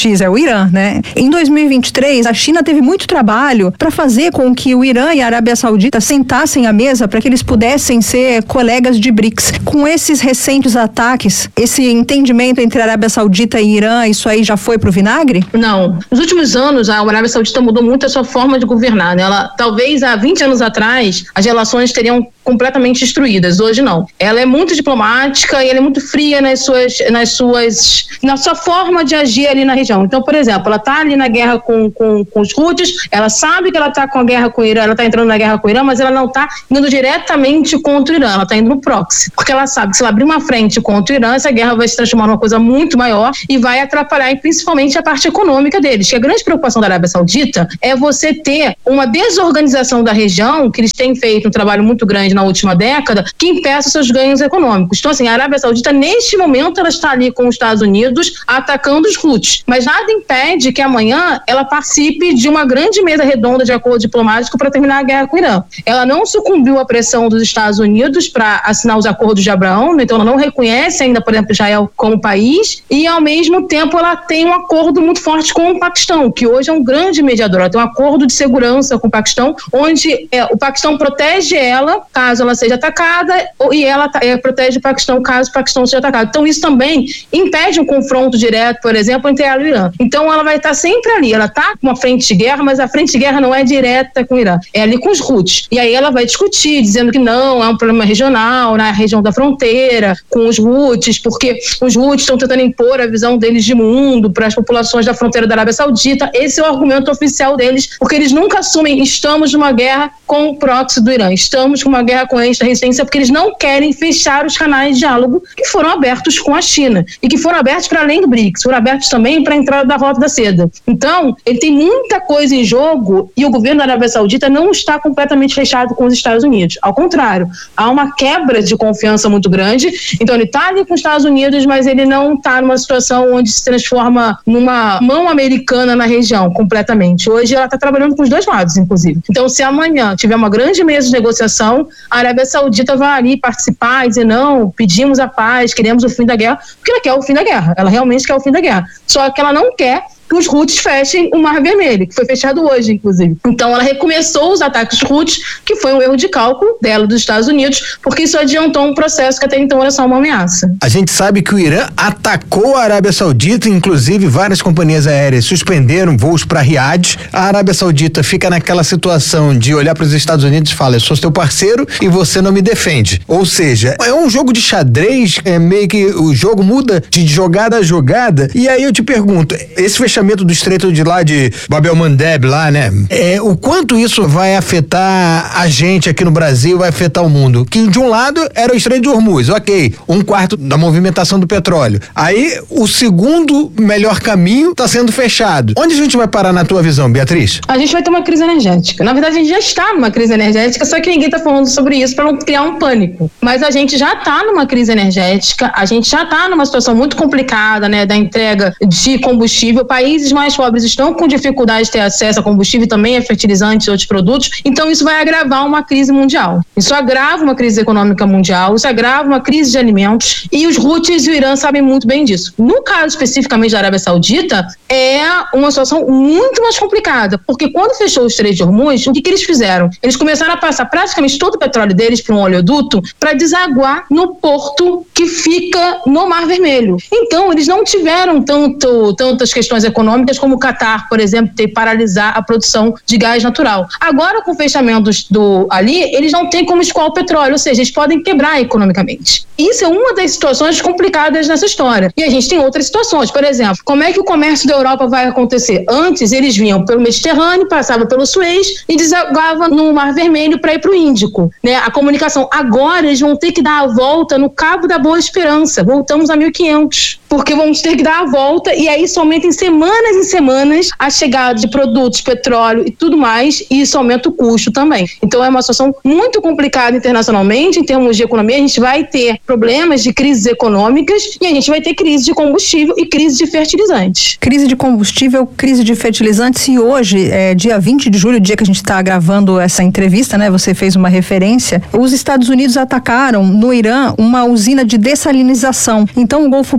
Ortiz, é o Irã, né? Em dois mil e vinte e três, a China teve muito trabalho para fazer com que o Irã e a Arábia Saudita sentassem à mesa para que eles pudessem ser colegas de BRICS. Com esses recentes ataques, esse entendimento entre a Arábia Saudita e Irã, isso aí já foi pro vinagre? Não. Nos últimos anos, a Arábia Saudita mudou muito a sua forma de governar, né? Ela, talvez há vinte anos atrás, as relações teriam completamente destruídas. Hoje não. Ela é muito diplomática e ela é muito fria nas suas, nas suas, na sua forma de agir ali na região. Então, por exemplo, ela está ali na guerra com, com, com os Houthis, ela sabe que ela está com a guerra com o Irã, ela está entrando na guerra com o Irã, mas ela não está indo diretamente contra o Irã, ela está indo no proxy. Porque ela sabe que se ela abrir uma frente contra o Irã, essa guerra vai se transformar numa coisa muito maior e vai atrapalhar principalmente a parte econômica deles. Que a grande preocupação da Arábia Saudita é você ter uma desorganização da região, que eles têm feito um trabalho muito grande na última década, que impeça seus ganhos econômicos. Então, assim, a Arábia Saudita, neste momento, ela está ali com os Estados Unidos atacando os Houthis. Mas nada impede que amanhã ela participe de uma grande mesa redonda de acordo diplomático para terminar a guerra com o Irã. Ela não sucumbiu à pressão dos Estados Unidos para assinar os acordos de Abraão, então ela não reconhece ainda, por exemplo, Israel como país, e ao mesmo tempo ela tem um acordo muito forte com o Paquistão, que hoje é um grande mediador. Ela tem um acordo de segurança com o Paquistão, onde é, o Paquistão protege ela caso ela seja atacada e ela é, protege o Paquistão caso o Paquistão seja atacado. Então isso também impede um confronto direto, por exemplo, entre ela e o Irã. Então ela vai estar sempre ali, ela está com uma frente de guerra, mas a frente de guerra não é direta com o Irã, é ali com os Houthis. E aí ela vai discutir, dizendo que não, é um problema regional, na região da fronteira, com os Houthis, porque os Houthis estão tentando impor a visão deles de mundo para as populações da fronteira da Arábia Saudita. Esse é o argumento oficial deles, porque eles nunca assumem estamos numa guerra com o proxy do Irã, estamos com uma guerra com esta resistência, porque eles não querem fechar os canais de diálogo que foram abertos com a China e que foram abertos para além do BRICS, foram abertos também para a entrada da Rota da Seda. Então, ele tem muita coisa em jogo e o governo da Arábia Saudita não está completamente fechado com os Estados Unidos. Ao contrário, há uma quebra de confiança muito grande. Então, ele está ali com os Estados Unidos, mas ele não está numa situação onde se transforma numa mão americana na região completamente. Hoje, ela está trabalhando com os dois lados, inclusive. Então, se amanhã tiver uma grande mesa de negociação, a Arábia Saudita vai ali participar e dizer, não, pedimos a paz, queremos o fim da guerra, porque ela quer o fim da guerra, ela realmente quer o fim da guerra. Só que ela não quer que os Houthis fechem o Mar Vermelho, que foi fechado hoje, inclusive. Então, ela recomeçou os ataques Houthis, que foi um erro de cálculo dela, dos Estados Unidos, porque isso adiantou um processo que até então era só uma ameaça. A gente sabe que o Irã atacou a Arábia Saudita, inclusive várias companhias aéreas suspenderam voos para Riad. A Arábia Saudita fica naquela situação de olhar para os Estados Unidos e falar, eu sou seu parceiro e você não me defende. Ou seja, é um jogo de xadrez, é meio que o jogo muda de jogada a jogada. E aí eu te pergunto, esse fechamento do estreito de lá de Bab el-Mandeb lá, né? É, o quanto isso vai afetar a gente aqui no Brasil, vai afetar o mundo? Que de um lado era o estreito de Hormuz, ok, um quarto da movimentação do petróleo. Aí o segundo melhor caminho está sendo fechado. Onde a gente vai parar na tua visão, Beatriz? A gente vai ter uma crise energética. Na verdade, a gente já está numa crise energética, só que ninguém está falando sobre isso para não criar um pânico. Mas a gente já está numa crise energética, a gente já está numa situação muito complicada, né, da entrega de combustível. Países mais pobres estão com dificuldade de ter acesso a combustível e também a fertilizantes e outros produtos, então isso vai agravar uma crise mundial. Isso agrava uma crise econômica mundial, isso agrava uma crise de alimentos e os Houthis e o Irã sabem muito bem disso. No caso especificamente da Arábia Saudita, é uma situação muito mais complicada, porque quando fechou o Estreito de Hormuz, o que, que eles fizeram? Eles começaram a passar praticamente todo o petróleo deles para um oleoduto para desaguar no porto que fica no Mar Vermelho. Então, eles não tiveram tanto, tantas questões econômicas como o Catar, por exemplo, ter paralisar a produção de gás natural. Agora, com o fechamento do ali, eles não têm como escoar o petróleo, ou seja, eles podem quebrar economicamente. Isso é uma das situações complicadas nessa história. E a gente tem outras situações. Por exemplo, como é que o comércio da Europa vai acontecer? Antes, eles vinham pelo Mediterrâneo, passavam pelo Suez e desaguavam no Mar Vermelho para ir para o Índico, né? A comunicação. Agora, eles vão ter que dar a volta no Cabo da Boa Esperança. Voltamos a mil e quinhentos. Porque vamos ter que dar a volta e aí somente em semanas e semanas a chegada de produtos, petróleo e tudo mais, e isso aumenta o custo também. Então é uma situação muito complicada internacionalmente, em termos de economia. A gente vai ter problemas de crises econômicas e a gente vai ter crise de combustível e crise de fertilizantes. Crise de combustível, crise de fertilizantes, e hoje, é, dia vinte de julho, dia que a gente está gravando essa entrevista, né? Você fez uma referência. Os Estados Unidos atacaram no Irã uma usina de dessalinização. Então o Golfo Pérsico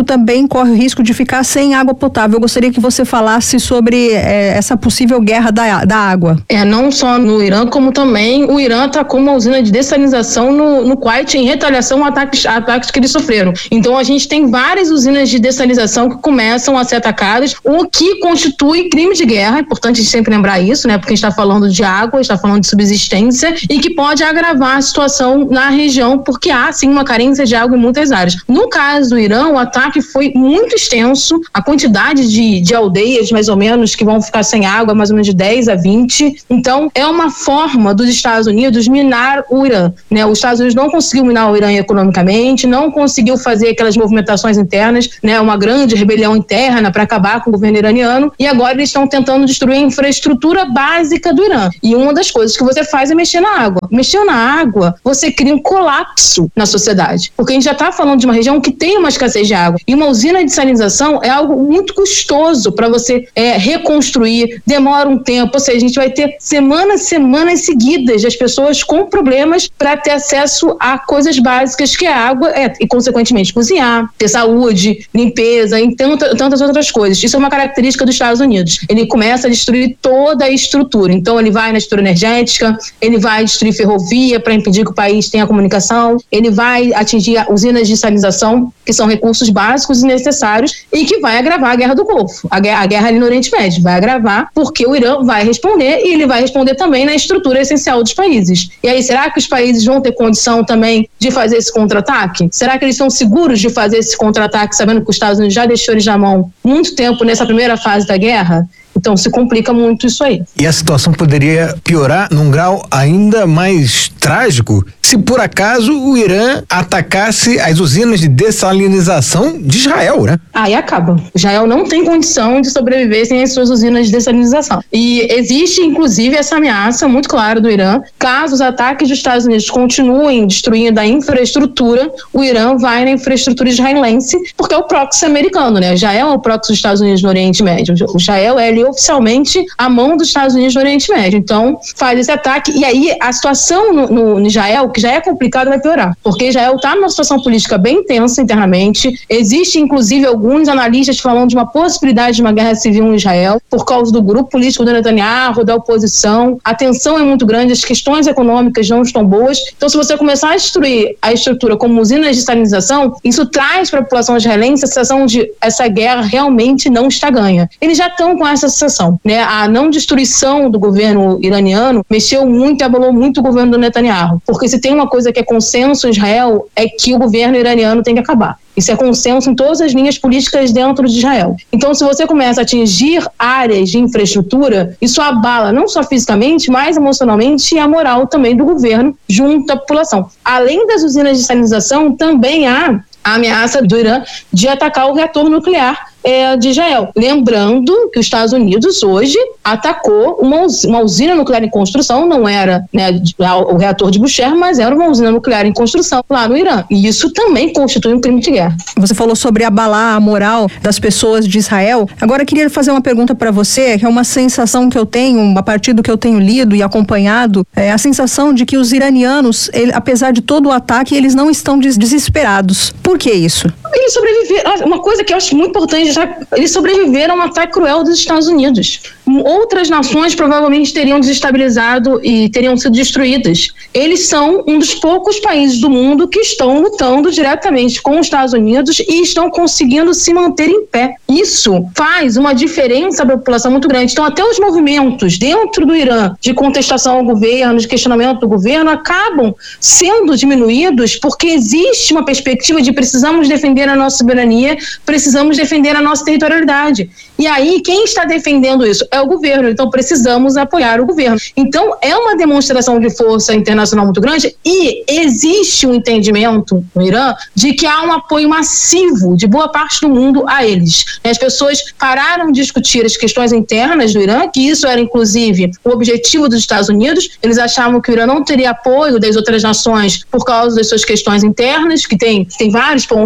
também corre o risco de ficar sem água potável. Eu gostaria que você falasse sobre é, essa possível guerra da, da água. É, não só no Irã, como também o Irã atacou uma usina de dessalinização no, no Kuwait em retaliação a ataques, a ataques que eles sofreram. Então a gente tem várias usinas de dessalinização que começam a ser atacadas, o que constitui crime de guerra. É importante sempre lembrar isso, né? Porque a gente está falando de água, está falando de subsistência e que pode agravar a situação na região, porque há sim uma carência de água em muitas áreas. No caso do Irã, o ataque foi muito extenso, a quantidade de, de aldeias, mais ou menos, que vão ficar sem água, mais ou menos de dez a vinte. Então, é uma forma dos Estados Unidos minar o Irã, né? Os Estados Unidos não conseguiu minar o Irã economicamente, não conseguiu fazer aquelas movimentações internas, né? Uma grande rebelião interna para acabar com o governo iraniano, e agora eles estão tentando destruir a infraestrutura básica do Irã. E uma das coisas que você faz é mexer na água. Mexeu na água, você cria um colapso na sociedade, porque a gente já está falando de uma região que tem uma escassez de água, e uma usina de salinização é algo muito custoso para você é, reconstruir, demora um tempo, ou seja, a gente vai ter semanas, semanas seguidas das pessoas com problemas para ter acesso a coisas básicas que é água é, e, consequentemente, cozinhar, ter saúde, limpeza e tanta, tantas outras coisas. Isso é uma característica dos Estados Unidos. Ele começa a destruir toda a estrutura. Então, ele vai na estrutura energética, ele vai destruir ferrovia para impedir que o país tenha comunicação, ele vai atingir usinas de salinização, que são recursos básicos e necessários, e que vai agravar a guerra do Golfo, a guerra, a guerra ali no Oriente Médio. Vai agravar porque o Irã vai responder, e ele vai responder também na estrutura essencial dos países. E aí, será que os países vão ter condição também de fazer esse contra-ataque? Será que eles estão seguros de fazer esse contra-ataque, sabendo que os Estados Unidos já deixou eles na mão muito tempo nessa primeira fase da guerra? Então se complica muito isso aí. E a situação poderia piorar num grau ainda mais trágico se por acaso o Irã atacasse as usinas de dessalinização de Israel, né? Aí acaba. Israel não tem condição de sobreviver sem as suas usinas de dessalinização. E existe inclusive essa ameaça muito clara do Irã. Caso os ataques dos Estados Unidos continuem destruindo a infraestrutura, o Irã vai na infraestrutura israelense, porque é o proxy americano, né? Israel é o proxy dos Estados Unidos no Oriente Médio. O Israel é ali oficialmente a mão dos Estados Unidos no Oriente Médio. Então, faz esse ataque, e aí a situação no, no, no Israel, que já é complicada, vai piorar. Porque Israel está numa situação política bem tensa internamente. Existe, inclusive, alguns analistas falando de uma possibilidade de uma guerra civil em Israel, por causa do grupo político do Netanyahu, da oposição. A tensão é muito grande, as questões econômicas não estão boas. Então, se você começar a destruir a estrutura como usinas de salinização, isso traz para a população israelense a sensação de essa guerra realmente não está ganha. Eles já estão com essa sensação, né? A não destruição do governo iraniano mexeu muito e abalou muito o governo do Netanyahu, porque se tem uma coisa que é consenso em Israel, é que o governo iraniano tem que acabar. Isso é consenso em todas as linhas políticas dentro de Israel. Então, se você começa a atingir áreas de infraestrutura, isso abala não só fisicamente, mas emocionalmente e a moral também do governo junto à população. Além das usinas de salinização, também há a ameaça do Irã de atacar o reator nuclear É, de Israel. Lembrando que os Estados Unidos hoje atacou uma, uma usina nuclear em construção, não era, né, o reator de Bushehr, mas era uma usina nuclear em construção lá no Irã. E isso também constitui um crime de guerra. Você falou sobre abalar a moral das pessoas de Israel. Agora eu queria fazer uma pergunta para você, que é uma sensação que eu tenho, a partir do que eu tenho lido e acompanhado, é a sensação de que os iranianos, ele, apesar de todo o ataque, eles não estão des- desesperados. Por que isso? Eles sobreviveram. Uma coisa que eu acho muito importante, eles sobreviveram a um ataque cruel dos Estados Unidos. Outras nações provavelmente teriam desestabilizado e teriam sido destruídas. Eles são um dos poucos países do mundo que estão lutando diretamente com os Estados Unidos e estão conseguindo se manter em pé. Isso faz uma diferença para a população muito grande. Então, até os movimentos dentro do Irã de contestação ao governo, de questionamento do governo, acabam sendo diminuídos porque existe uma perspectiva de precisamos defender a nossa soberania, precisamos defender a nossa territorialidade. E aí, quem está defendendo isso é o governo, então precisamos apoiar o governo. Então, é uma demonstração de força internacional muito grande e existe um entendimento no Irã de que há um apoio massivo de boa parte do mundo a eles. As pessoas pararam de discutir as questões internas do Irã, que isso era, inclusive, o objetivo dos Estados Unidos. Eles achavam que o Irã não teria apoio das outras nações por causa das suas questões internas, que tem, tem vários pontos de vista.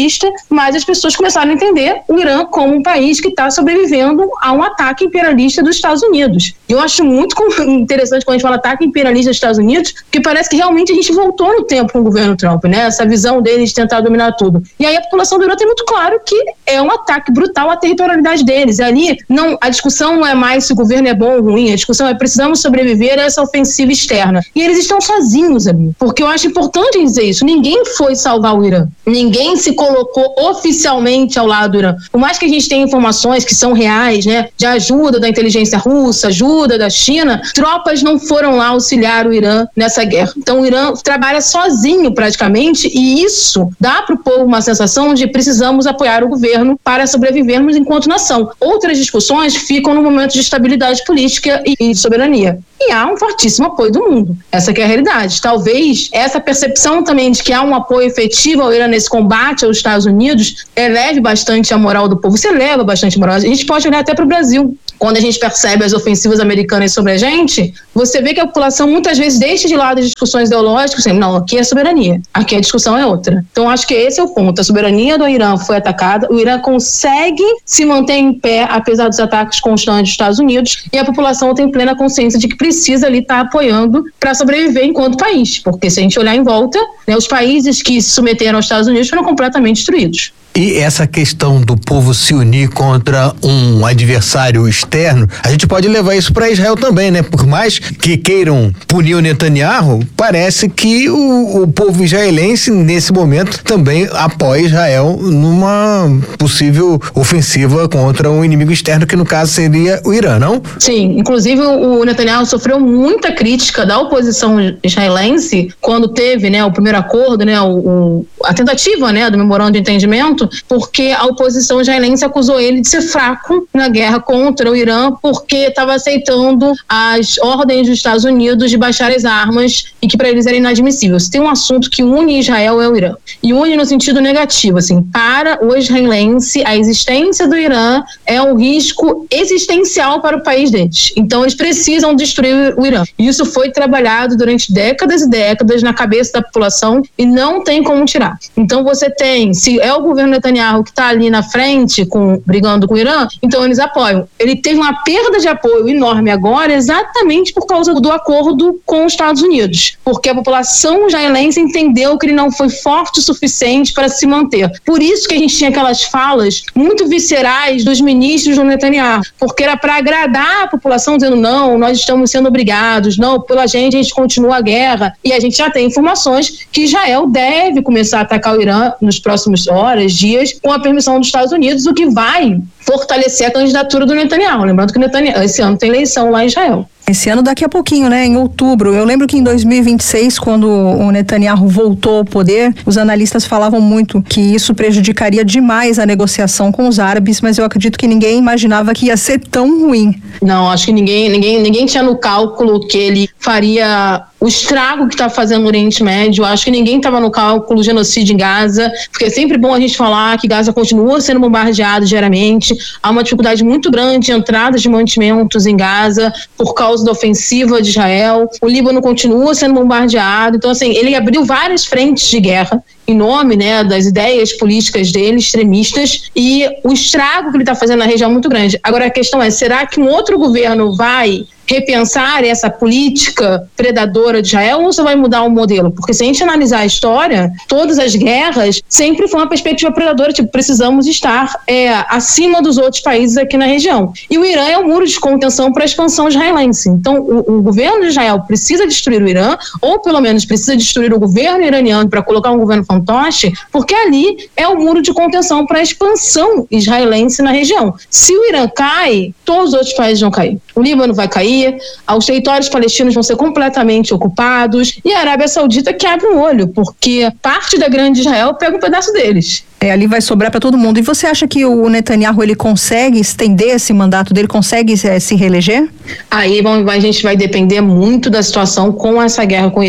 vista, mais as pessoas começaram a entender o Irã como um país que está sobrevivendo a um ataque imperialista dos Estados Unidos. Eu acho muito interessante quando a gente fala ataque imperialista dos Estados Unidos, porque parece que realmente a gente voltou no tempo com o governo Trump, né? Essa visão deles de tentar dominar tudo. E aí a população do Irã tem muito claro que é um ataque brutal à territorialidade deles. E ali, não, a discussão não é mais se o governo é bom ou ruim, a discussão é precisamos sobreviver a essa ofensiva externa. E eles estão sozinhos ali, porque eu acho importante dizer isso. Ninguém foi salvar o Irã. Ninguém se colocou oficialmente ao lado do Irã. Por mais que a gente tenha informações que são reais, né, de ajuda da inteligência russa, ajuda da China, tropas não foram lá auxiliar o Irã nessa guerra. Então o Irã trabalha sozinho praticamente, e isso dá para o povo uma sensação de precisamos apoiar o governo para sobrevivermos enquanto nação. Outras discussões ficam no momento de estabilidade política e de soberania. E há um fortíssimo apoio do mundo. Essa que é a realidade. Talvez essa percepção também de que há um apoio efetivo ao Irã nesse combate aos Estados Unidos eleve bastante a moral do povo. Isso eleva bastante a moral. A gente pode olhar até para o Brasil. Quando a gente percebe as ofensivas americanas sobre a gente, você vê que a população muitas vezes deixa de lado as discussões ideológicas, assim, não, aqui é soberania, aqui a discussão é outra. Então acho que esse é o ponto. A soberania do Irã foi atacada, o Irã consegue se manter em pé apesar dos ataques constantes dos Estados Unidos, e a população tem plena consciência de que precisa ali estar apoiando para sobreviver enquanto país, porque se a gente olhar em volta, né, os países que se submeteram aos Estados Unidos foram completamente destruídos. E essa questão do povo se unir contra um adversário externo, a gente pode levar isso para Israel também, né? Por mais que queiram punir o Netanyahu, parece que o, o povo israelense, nesse momento, também apoia Israel numa possível ofensiva contra um inimigo externo, que no caso seria o Irã, não? Sim, inclusive o Netanyahu sofreu muita crítica da oposição israelense quando teve, né, o primeiro acordo, né, o, o, a tentativa, né, do memorando de entendimento, porque a oposição israelense acusou ele de ser fraco na guerra contra o Irã, porque estava aceitando as ordens dos Estados Unidos de baixar as armas e que para eles era inadmissível. Se tem um assunto que une Israel é o Irã. E une no sentido negativo, assim, para o israelense, a existência do Irã é um risco existencial para o país deles. Então eles precisam destruir o Irã. E isso foi trabalhado durante décadas e décadas na cabeça da população e não tem como tirar. Então você tem, se é o governo Netanyahu que está ali na frente, com, brigando com o Irã, então eles apoiam. Ele teve uma perda de apoio enorme agora exatamente por causa do acordo com os Estados Unidos, porque a população israelense entendeu que ele não foi forte o suficiente para se manter. Por isso que a gente tinha aquelas falas muito viscerais dos ministros do Netanyahu, porque era para agradar a população, dizendo não, nós estamos sendo obrigados, não, pela gente a gente continua a guerra, e a gente já tem informações que Israel deve começar a atacar o Irã nos próximos horas, dias, com a permissão dos Estados Unidos, o que vai fortalecer a candidatura do Netanyahu. Lembrando que o Netanyahu, esse ano tem eleição lá em Israel. Esse ano daqui a pouquinho, né? Em outubro. Eu lembro que em dois mil e vinte e seis, quando o Netanyahu voltou ao poder, os analistas falavam muito que isso prejudicaria demais a negociação com os árabes, mas eu acredito que ninguém imaginava que ia ser tão ruim. Não, acho que ninguém, ninguém, ninguém tinha no cálculo que ele faria o estrago que está fazendo no Oriente Médio. Acho que ninguém estava no cálculo do genocídio em Gaza, porque é sempre bom a gente falar que Gaza continua sendo bombardeado diariamente. Há uma dificuldade muito grande de entradas de mantimentos em Gaza por causa da ofensiva de Israel. O Líbano continua sendo bombardeado. Então, assim, ele abriu várias frentes de guerra em nome, né, das ideias políticas dele, extremistas, e o estrago que ele está fazendo na região é muito grande. Agora a questão é, será que um outro governo vai repensar essa política predadora de Israel ou você vai mudar o modelo? Porque se a gente analisar a história, todas as guerras sempre foi uma perspectiva predadora, tipo, precisamos estar é, acima dos outros países aqui na região. E o Irã é um muro de contenção para a expansão israelense. Então o, o governo de Israel precisa destruir o Irã, ou pelo menos precisa destruir o governo iraniano para colocar um governo fantoche, porque ali é o muro de contenção para a expansão israelense na região. Se o Irã cai, todos os outros países vão cair. O Líbano vai cair, os territórios palestinos vão ser completamente ocupados, e a Arábia Saudita que abre o olho, porque parte da grande Israel pega um pedaço deles. É, ali vai sobrar para todo mundo. E você acha que o Netanyahu ele consegue estender esse mandato dele, consegue é, se reeleger? Aí vamos, a gente vai depender muito da situação com essa guerra com o Irã.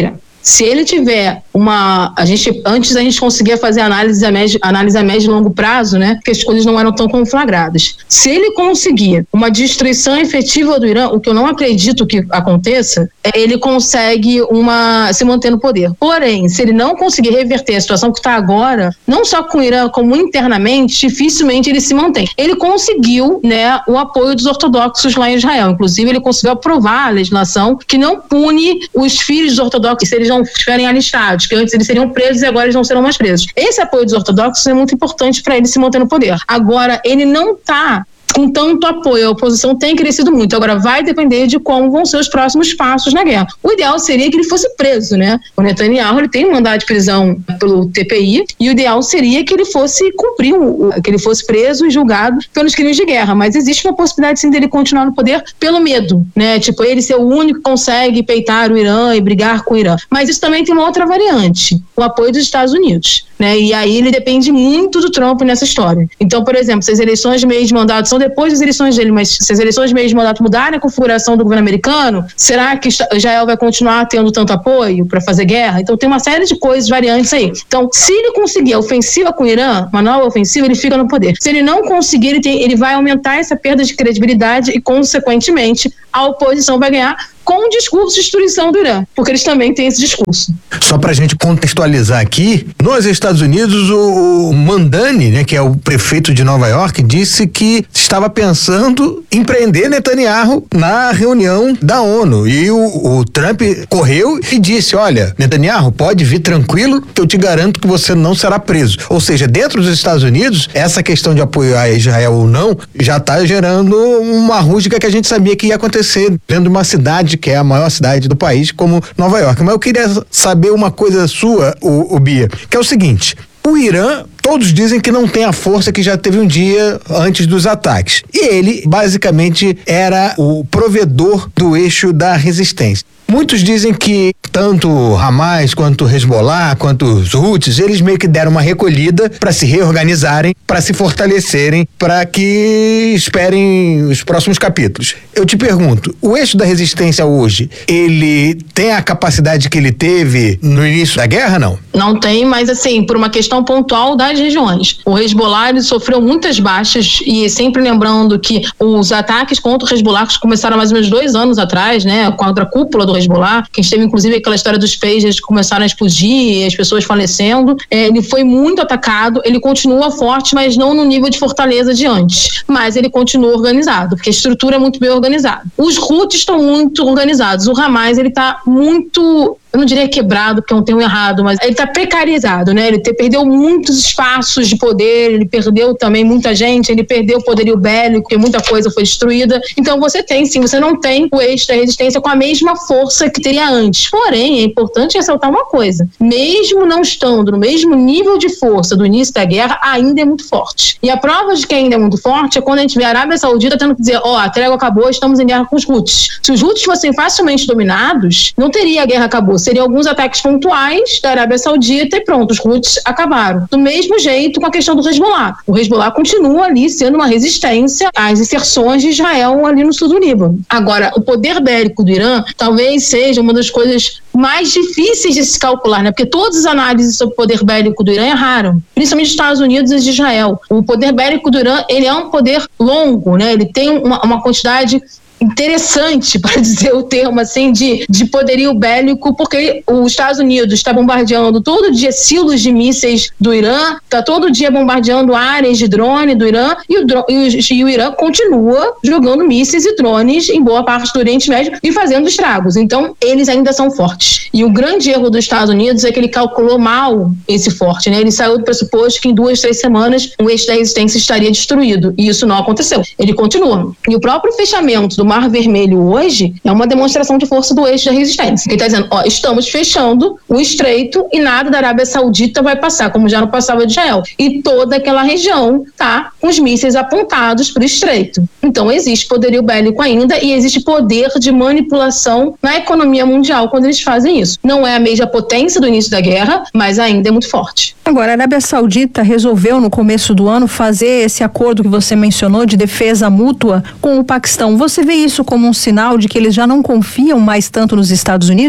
Se ele tiver uma... A gente, antes a gente conseguia fazer análise a médio, análise a médio e longo prazo, né? Porque as coisas não eram tão conflagradas. Se ele conseguir uma destruição efetiva do Irã, o que eu não acredito que aconteça, ele consegue uma, se manter no poder. Porém, se ele não conseguir reverter a situação que está agora, não só com o Irã, como internamente, dificilmente ele se mantém. Ele conseguiu, né, o apoio dos ortodoxos lá em Israel. Inclusive, ele conseguiu aprovar a legislação que não pune os filhos dos ortodoxos se eles não estiverem alistados, que antes eles seriam presos e agora eles não serão mais presos. Esse apoio dos ortodoxos é muito importante para ele se manter no poder. Agora, ele não está com tanto apoio, a oposição tem crescido muito. Agora vai depender de como vão ser os próximos passos na guerra. O ideal seria que ele fosse preso, né? O Netanyahu, ele tem um mandado de prisão pelo T P I e o ideal seria que ele fosse cumprir, um, que ele fosse preso e julgado pelos crimes de guerra, mas existe uma possibilidade sim dele continuar no poder pelo medo, né? Tipo, ele ser o único que consegue peitar o Irã e brigar com o Irã. Mas isso também tem uma outra variante, o apoio dos Estados Unidos, né? E aí ele depende muito do Trump nessa história. Então, por exemplo, se as eleições de meio de mandato são depois das eleições dele, mas se as eleições de meio de mandato mudarem a configuração do governo americano, será que Israel vai continuar tendo tanto apoio para fazer guerra? Então tem uma série de coisas variantes aí. Então, se ele conseguir a ofensiva com o Irã, uma nova ofensiva, ele fica no poder. Se ele não conseguir, ele, tem, ele vai aumentar essa perda de credibilidade e, consequentemente, a oposição vai ganhar com o discurso de destruição do Irã, porque eles também têm esse discurso. Só pra gente contextualizar aqui, nos Estados Unidos, o, o Mandani, né, que é o prefeito de Nova York, disse que estava pensando em prender Netanyahu na reunião da ONU. E o, o Trump correu e disse, olha, Netanyahu, pode vir tranquilo, que eu te garanto que você não será preso. Ou seja, dentro dos Estados Unidos, essa questão de apoiar Israel ou não, já está gerando uma rusga que a gente sabia que ia acontecer dentro de uma cidade que é a maior cidade do país, como Nova York. Mas eu queria saber uma coisa sua, o, o Bia, que é o seguinte: o Irã, todos dizem que não tem a força que já teve um dia antes dos ataques. E ele, basicamente, era o provedor do eixo da resistência. Muitos dizem que tanto o Hamas quanto o Hezbollah, quanto os Houthis, eles meio que deram uma recolhida para se reorganizarem, para se fortalecerem, para que esperem os próximos capítulos. Eu te pergunto, o eixo da resistência hoje, ele tem a capacidade que ele teve no início da guerra, não? Não tem, mas assim, por uma questão pontual das regiões. O Hezbollah, ele sofreu muitas baixas e sempre lembrando que os ataques contra o Hezbollah começaram mais ou menos dois anos atrás, né, contra a cúpula do Hezbollah, que a gente teve inclusive aquela história dos pagers que começaram a explodir e as pessoas falecendo. É, ele foi muito atacado, ele continua forte, mas não no nível de fortaleza de antes. Mas ele continua organizado, porque a estrutura é muito bem organizada. Os Houthis estão muito organizados. O Hamas, ele está muito... eu não diria quebrado, porque é um termo errado, mas ele está precarizado, né? Ele te, perdeu muitos espaços de poder, ele perdeu também muita gente, ele perdeu o poderio bélico, porque muita coisa foi destruída. Então você tem, sim, você não tem o eixo da resistência com a mesma força que teria antes. Porém, é importante ressaltar uma coisa: mesmo não estando no mesmo nível de força do início da guerra, ainda é muito forte. E a prova de que ainda é muito forte é quando a gente vê a Arábia Saudita tendo que dizer, ó, oh, a trégua acabou, estamos em guerra com os Houthis. Se os Houthis fossem facilmente dominados, não teria a guerra acabou. Seriam alguns ataques pontuais da Arábia Saudita e pronto, os Houthis acabaram. Do mesmo jeito com a questão do Hezbollah. O Hezbollah continua ali sendo uma resistência às inserções de Israel ali no sul do Líbano. Agora, o poder bélico do Irã talvez seja uma das coisas mais difíceis de se calcular, né? Porque todas as análises sobre o poder bélico do Irã erraram, principalmente dos Estados Unidos e de Israel. O poder bélico do Irã, ele é um poder longo, né? Ele tem uma, uma quantidade interessante, para dizer o termo assim, de, de poderio bélico, porque os Estados Unidos está bombardeando todo dia silos de mísseis do Irã, está todo dia bombardeando áreas de drone do Irã, e o, e, o, e o Irã continua jogando mísseis e drones em boa parte do Oriente Médio e fazendo estragos. Então, eles ainda são fortes. E o grande erro dos Estados Unidos é que ele calculou mal esse forte, né? Ele saiu do pressuposto que em duas, três semanas o eixo da resistência estaria destruído, e isso não aconteceu. Ele continua. E o próprio fechamento do Mar Vermelho hoje é uma demonstração de força do eixo da resistência. Ele está dizendo, ó, estamos fechando o estreito e nada da Arábia Saudita vai passar, como já não passava de Israel. E toda aquela região tá com os mísseis apontados para o estreito. Então existe poderio bélico ainda e existe poder de manipulação na economia mundial quando eles fazem isso. Não é a mesma potência do início da guerra, mas ainda é muito forte. Agora, a Arábia Saudita resolveu no começo do ano fazer esse acordo que você mencionou de defesa mútua com o Paquistão. Você vê isso como um sinal de que eles já não confiam mais tanto nos Estados Unidos?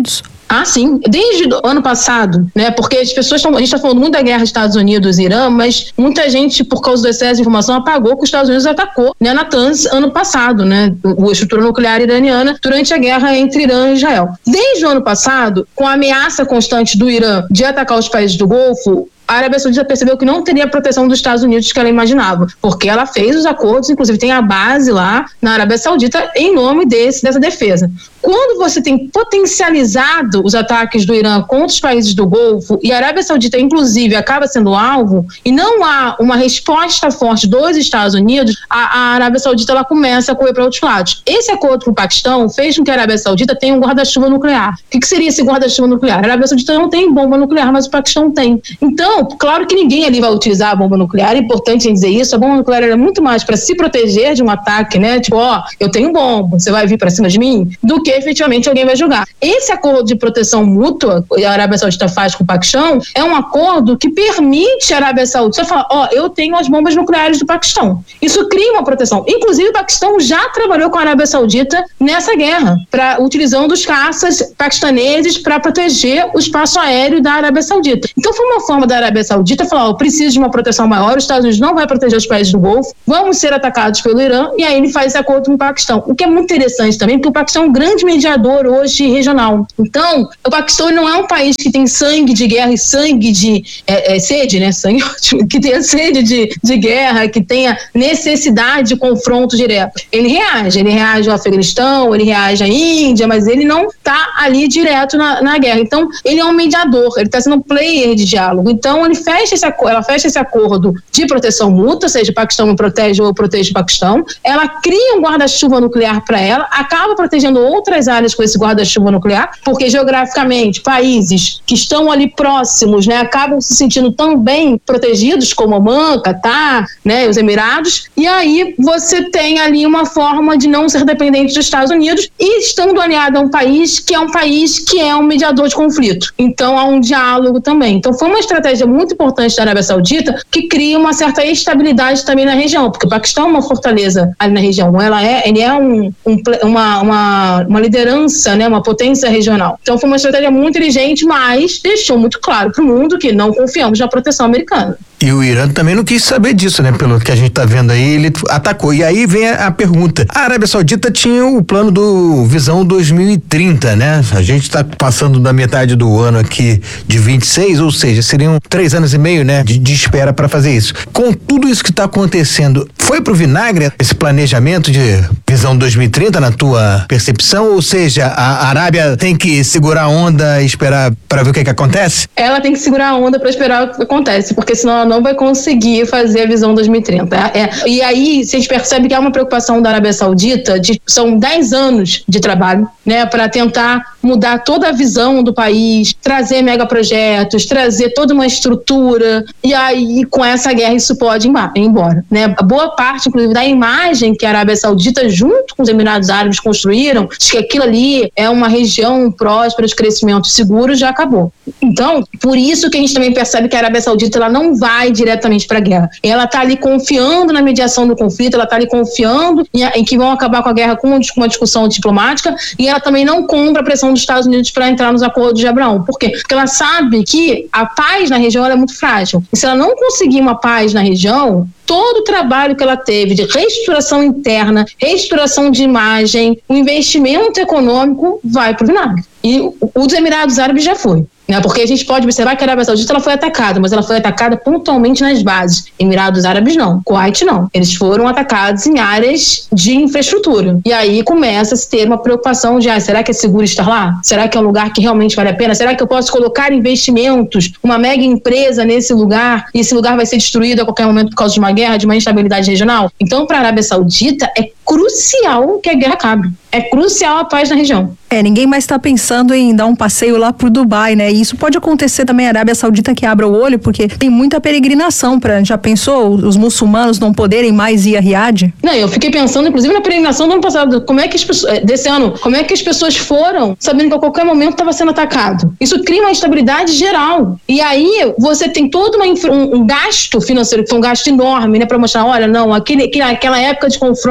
Ah, sim. Desde o ano passado, né? Porque as pessoas estão... A gente está falando muito da guerra Estados Unidos e Irã, mas muita gente, por causa do excesso de informação, apagou que os Estados Unidos atacou, né, Natanz ano passado, né? A estrutura nuclear iraniana durante a guerra entre Irã e Israel. Desde o ano passado, com a ameaça constante do Irã de atacar os países do Golfo, a Arábia Saudita percebeu que não teria a proteção dos Estados Unidos que ela imaginava, porque ela fez os acordos, inclusive tem a base lá na Arábia Saudita em nome desse, dessa defesa. Quando você tem potencializado os ataques do Irã contra os países do Golfo e a Arábia Saudita, inclusive, acaba sendo alvo e não há uma resposta forte dos Estados Unidos, a, a Arábia Saudita ela começa a correr para outros lados. Esse acordo com o Paquistão fez com que a Arábia Saudita tenha um guarda-chuva nuclear. O que, que seria esse guarda-chuva nuclear? A Arábia Saudita não tem bomba nuclear, mas o Paquistão tem. Então, claro que ninguém ali vai utilizar a bomba nuclear, é importante dizer isso. A bomba nuclear é muito mais para se proteger de um ataque, né? Tipo, ó, eu tenho bomba, você vai vir para cima de mim? Do que efetivamente alguém vai jogar. Esse acordo de proteção mútua que a Arábia Saudita faz com o Paquistão é um acordo que permite a Arábia Saudita falar, ó, eu tenho as bombas nucleares do Paquistão. Isso cria uma proteção. Inclusive, o Paquistão já trabalhou com a Arábia Saudita nessa guerra, pra, utilizando os caças paquistaneses para proteger o espaço aéreo da Arábia Saudita. Então, foi uma forma da Arábia Saudita falar, ó, eu preciso de uma proteção maior, os Estados Unidos não vai proteger os países do Golfo, vamos ser atacados pelo Irã, e aí ele faz esse acordo com o Paquistão. O que é muito interessante também, porque o Paquistão é um grande mediador hoje regional. Então, o Paquistão não é um país que tem sangue de guerra e sangue de é, é, sede, né? Sangue ótimo, que tenha sede de, de guerra, que tenha necessidade de confronto direto. Ele reage, ele reage ao Afeganistão, ele reage à Índia, mas ele não está ali direto na, na guerra. Então, ele é um mediador, ele está sendo um player de diálogo. Então, ele fecha esse, ela fecha esse acordo de proteção mútua, ou seja, o Paquistão me protege ou eu protejo o Paquistão. Ela cria um guarda-chuva nuclear para ela, acaba protegendo outras áreas com esse guarda-chuva nuclear, porque geograficamente países que estão ali próximos, né, acabam se sentindo tão bem protegidos como Omã, Catar, né, os Emirados, e aí você tem ali uma forma de não ser dependente dos Estados Unidos e estando aliado a um país que é um país que é um mediador de conflito. Então há um diálogo também. Então foi uma estratégia muito importante da Arábia Saudita que cria uma certa estabilidade também na região, porque o Paquistão é uma fortaleza ali na região, ela é, ele é um, um, uma, uma, uma liderança, né, uma potência regional. Então foi uma estratégia muito inteligente, mas deixou muito claro para o mundo que não confiamos na proteção americana. E o Irã também não quis saber disso, né? Pelo que a gente tá vendo aí, ele atacou. E aí vem a, a pergunta. A Arábia Saudita tinha o plano do Visão dois mil e trinta, né? A gente tá passando da metade do ano aqui de vinte e seis, ou seja, seriam três anos e meio, né? De, de espera para fazer isso. Com tudo isso que tá acontecendo, foi pro vinagre esse planejamento de Visão dois mil e trinta na tua percepção? Ou seja, a Arábia tem que segurar a onda e esperar para ver o que que acontece? Ela tem que segurar a onda para esperar o que acontece, porque senão ela não vai conseguir fazer a Visão dois mil e trinta. É, é, e aí, vocês percebem que há uma preocupação da Arábia Saudita, de, são dez anos de trabalho, né, para tentar mudar toda a visão do país, trazer megaprojetos, trazer toda uma estrutura, e aí, com essa guerra, isso pode ir embora, né? A boa parte, inclusive, da imagem que a Arábia Saudita, junto com os Emirados Árabes, construíram, de que aquilo ali é uma região próspera, de crescimento seguro, já acabou. Então, por isso que a gente também percebe que a Arábia Saudita, ela não vai diretamente para a guerra. Ela está ali confiando na mediação do conflito, ela está ali confiando em, em que vão acabar com a guerra com uma discussão diplomática, e ela também não compra a pressão dos Estados Unidos para entrar nos acordos de Abraão. Por quê? Porque ela sabe que a paz na região ela é muito frágil. E se ela não conseguir uma paz na região, todo o trabalho que ela teve de reestruturação interna, reestruturação de imagem, o investimento econômico vai para o vinagre. E o dos Emirados Árabes já foi. Né, porque a gente pode observar que a Arábia Saudita ela foi atacada, mas ela foi atacada pontualmente nas bases. Emirados Árabes não, Kuwait não. Eles foram atacados em áreas de infraestrutura. E aí começa a se ter uma preocupação de, ah, será que é seguro estar lá? Será que é um lugar que realmente vale a pena? Será que eu posso colocar investimentos, uma mega empresa nesse lugar, e esse lugar vai ser destruído a qualquer momento por causa de uma guerra, de uma instabilidade regional? Então, para a Arábia Saudita, é crucial que a guerra acabe. É crucial a paz na região. É, ninguém mais está pensando em dar um passeio lá pro Dubai, né? E isso pode acontecer também, a Arábia Saudita que abra o olho, porque tem muita peregrinação para, já pensou, os muçulmanos não poderem mais ir a Riad? Não, eu fiquei pensando, inclusive, na peregrinação do ano passado, como é que as pessoas, desse ano, como é que as pessoas foram sabendo que a qualquer momento estava sendo atacado? Isso cria uma instabilidade geral. E aí, você tem todo uma, um, um gasto financeiro, que foi um gasto enorme, né? Para mostrar, olha, não, aquele, aquela época de confronto,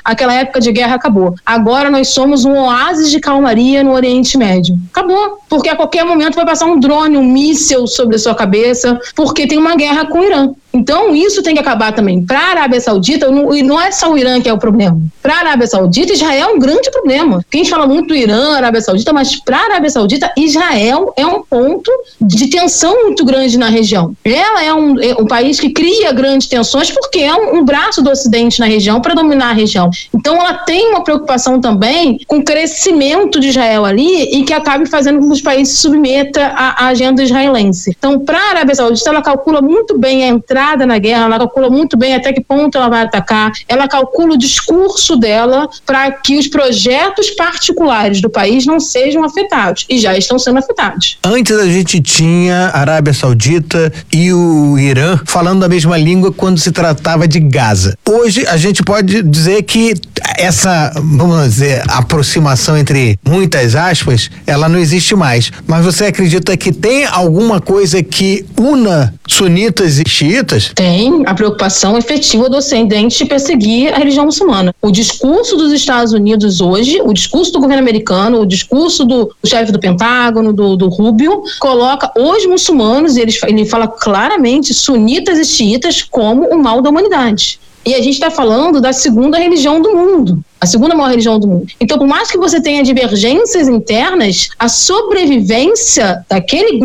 aquela época de guerra acabou. Agora nós somos um oásis de calmaria no Oriente Médio. Acabou. Porque a qualquer momento vai passar um drone, um míssil sobre a sua cabeça, porque tem uma guerra com o Irã. Então, isso tem que acabar também. Para a Arábia Saudita, e não é só o Irã que é o problema. Para a Arábia Saudita, Israel é um grande problema. Porque a gente fala muito do Irã, Arábia Saudita, mas para a Arábia Saudita, Israel é um ponto de tensão muito grande na região. Ela é um, é um país que cria grandes tensões porque é um, um braço do Ocidente na região para dominar a região. Então, ela tem uma preocupação também com o crescimento de Israel ali e que acabe fazendo com que os países se submetam à, à agenda israelense. Então, para a Arábia Saudita, ela calcula muito bem a entrada na guerra, ela calcula muito bem até que ponto ela vai atacar, ela calcula o discurso dela para que os projetos particulares do país não sejam afetados, e já estão sendo afetados. Antes a gente tinha a Arábia Saudita e o Irã falando a mesma língua quando se tratava de Gaza. Hoje a gente pode dizer que essa, vamos dizer, aproximação entre muitas aspas, ela não existe mais. Mas você acredita que tem alguma coisa que una sunitas e xiitas? Tem a preocupação efetiva do Ocidente de perseguir a religião muçulmana. O discurso dos Estados Unidos hoje, o discurso do governo americano, o discurso do, do chefe do Pentágono, do, do Rubio, coloca os muçulmanos, ele, ele fala claramente sunitas e xiitas como o mal da humanidade. E a gente está falando da segunda religião do mundo, a segunda maior religião do mundo. Então, por mais que você tenha divergências internas, a sobrevivência daquele grupo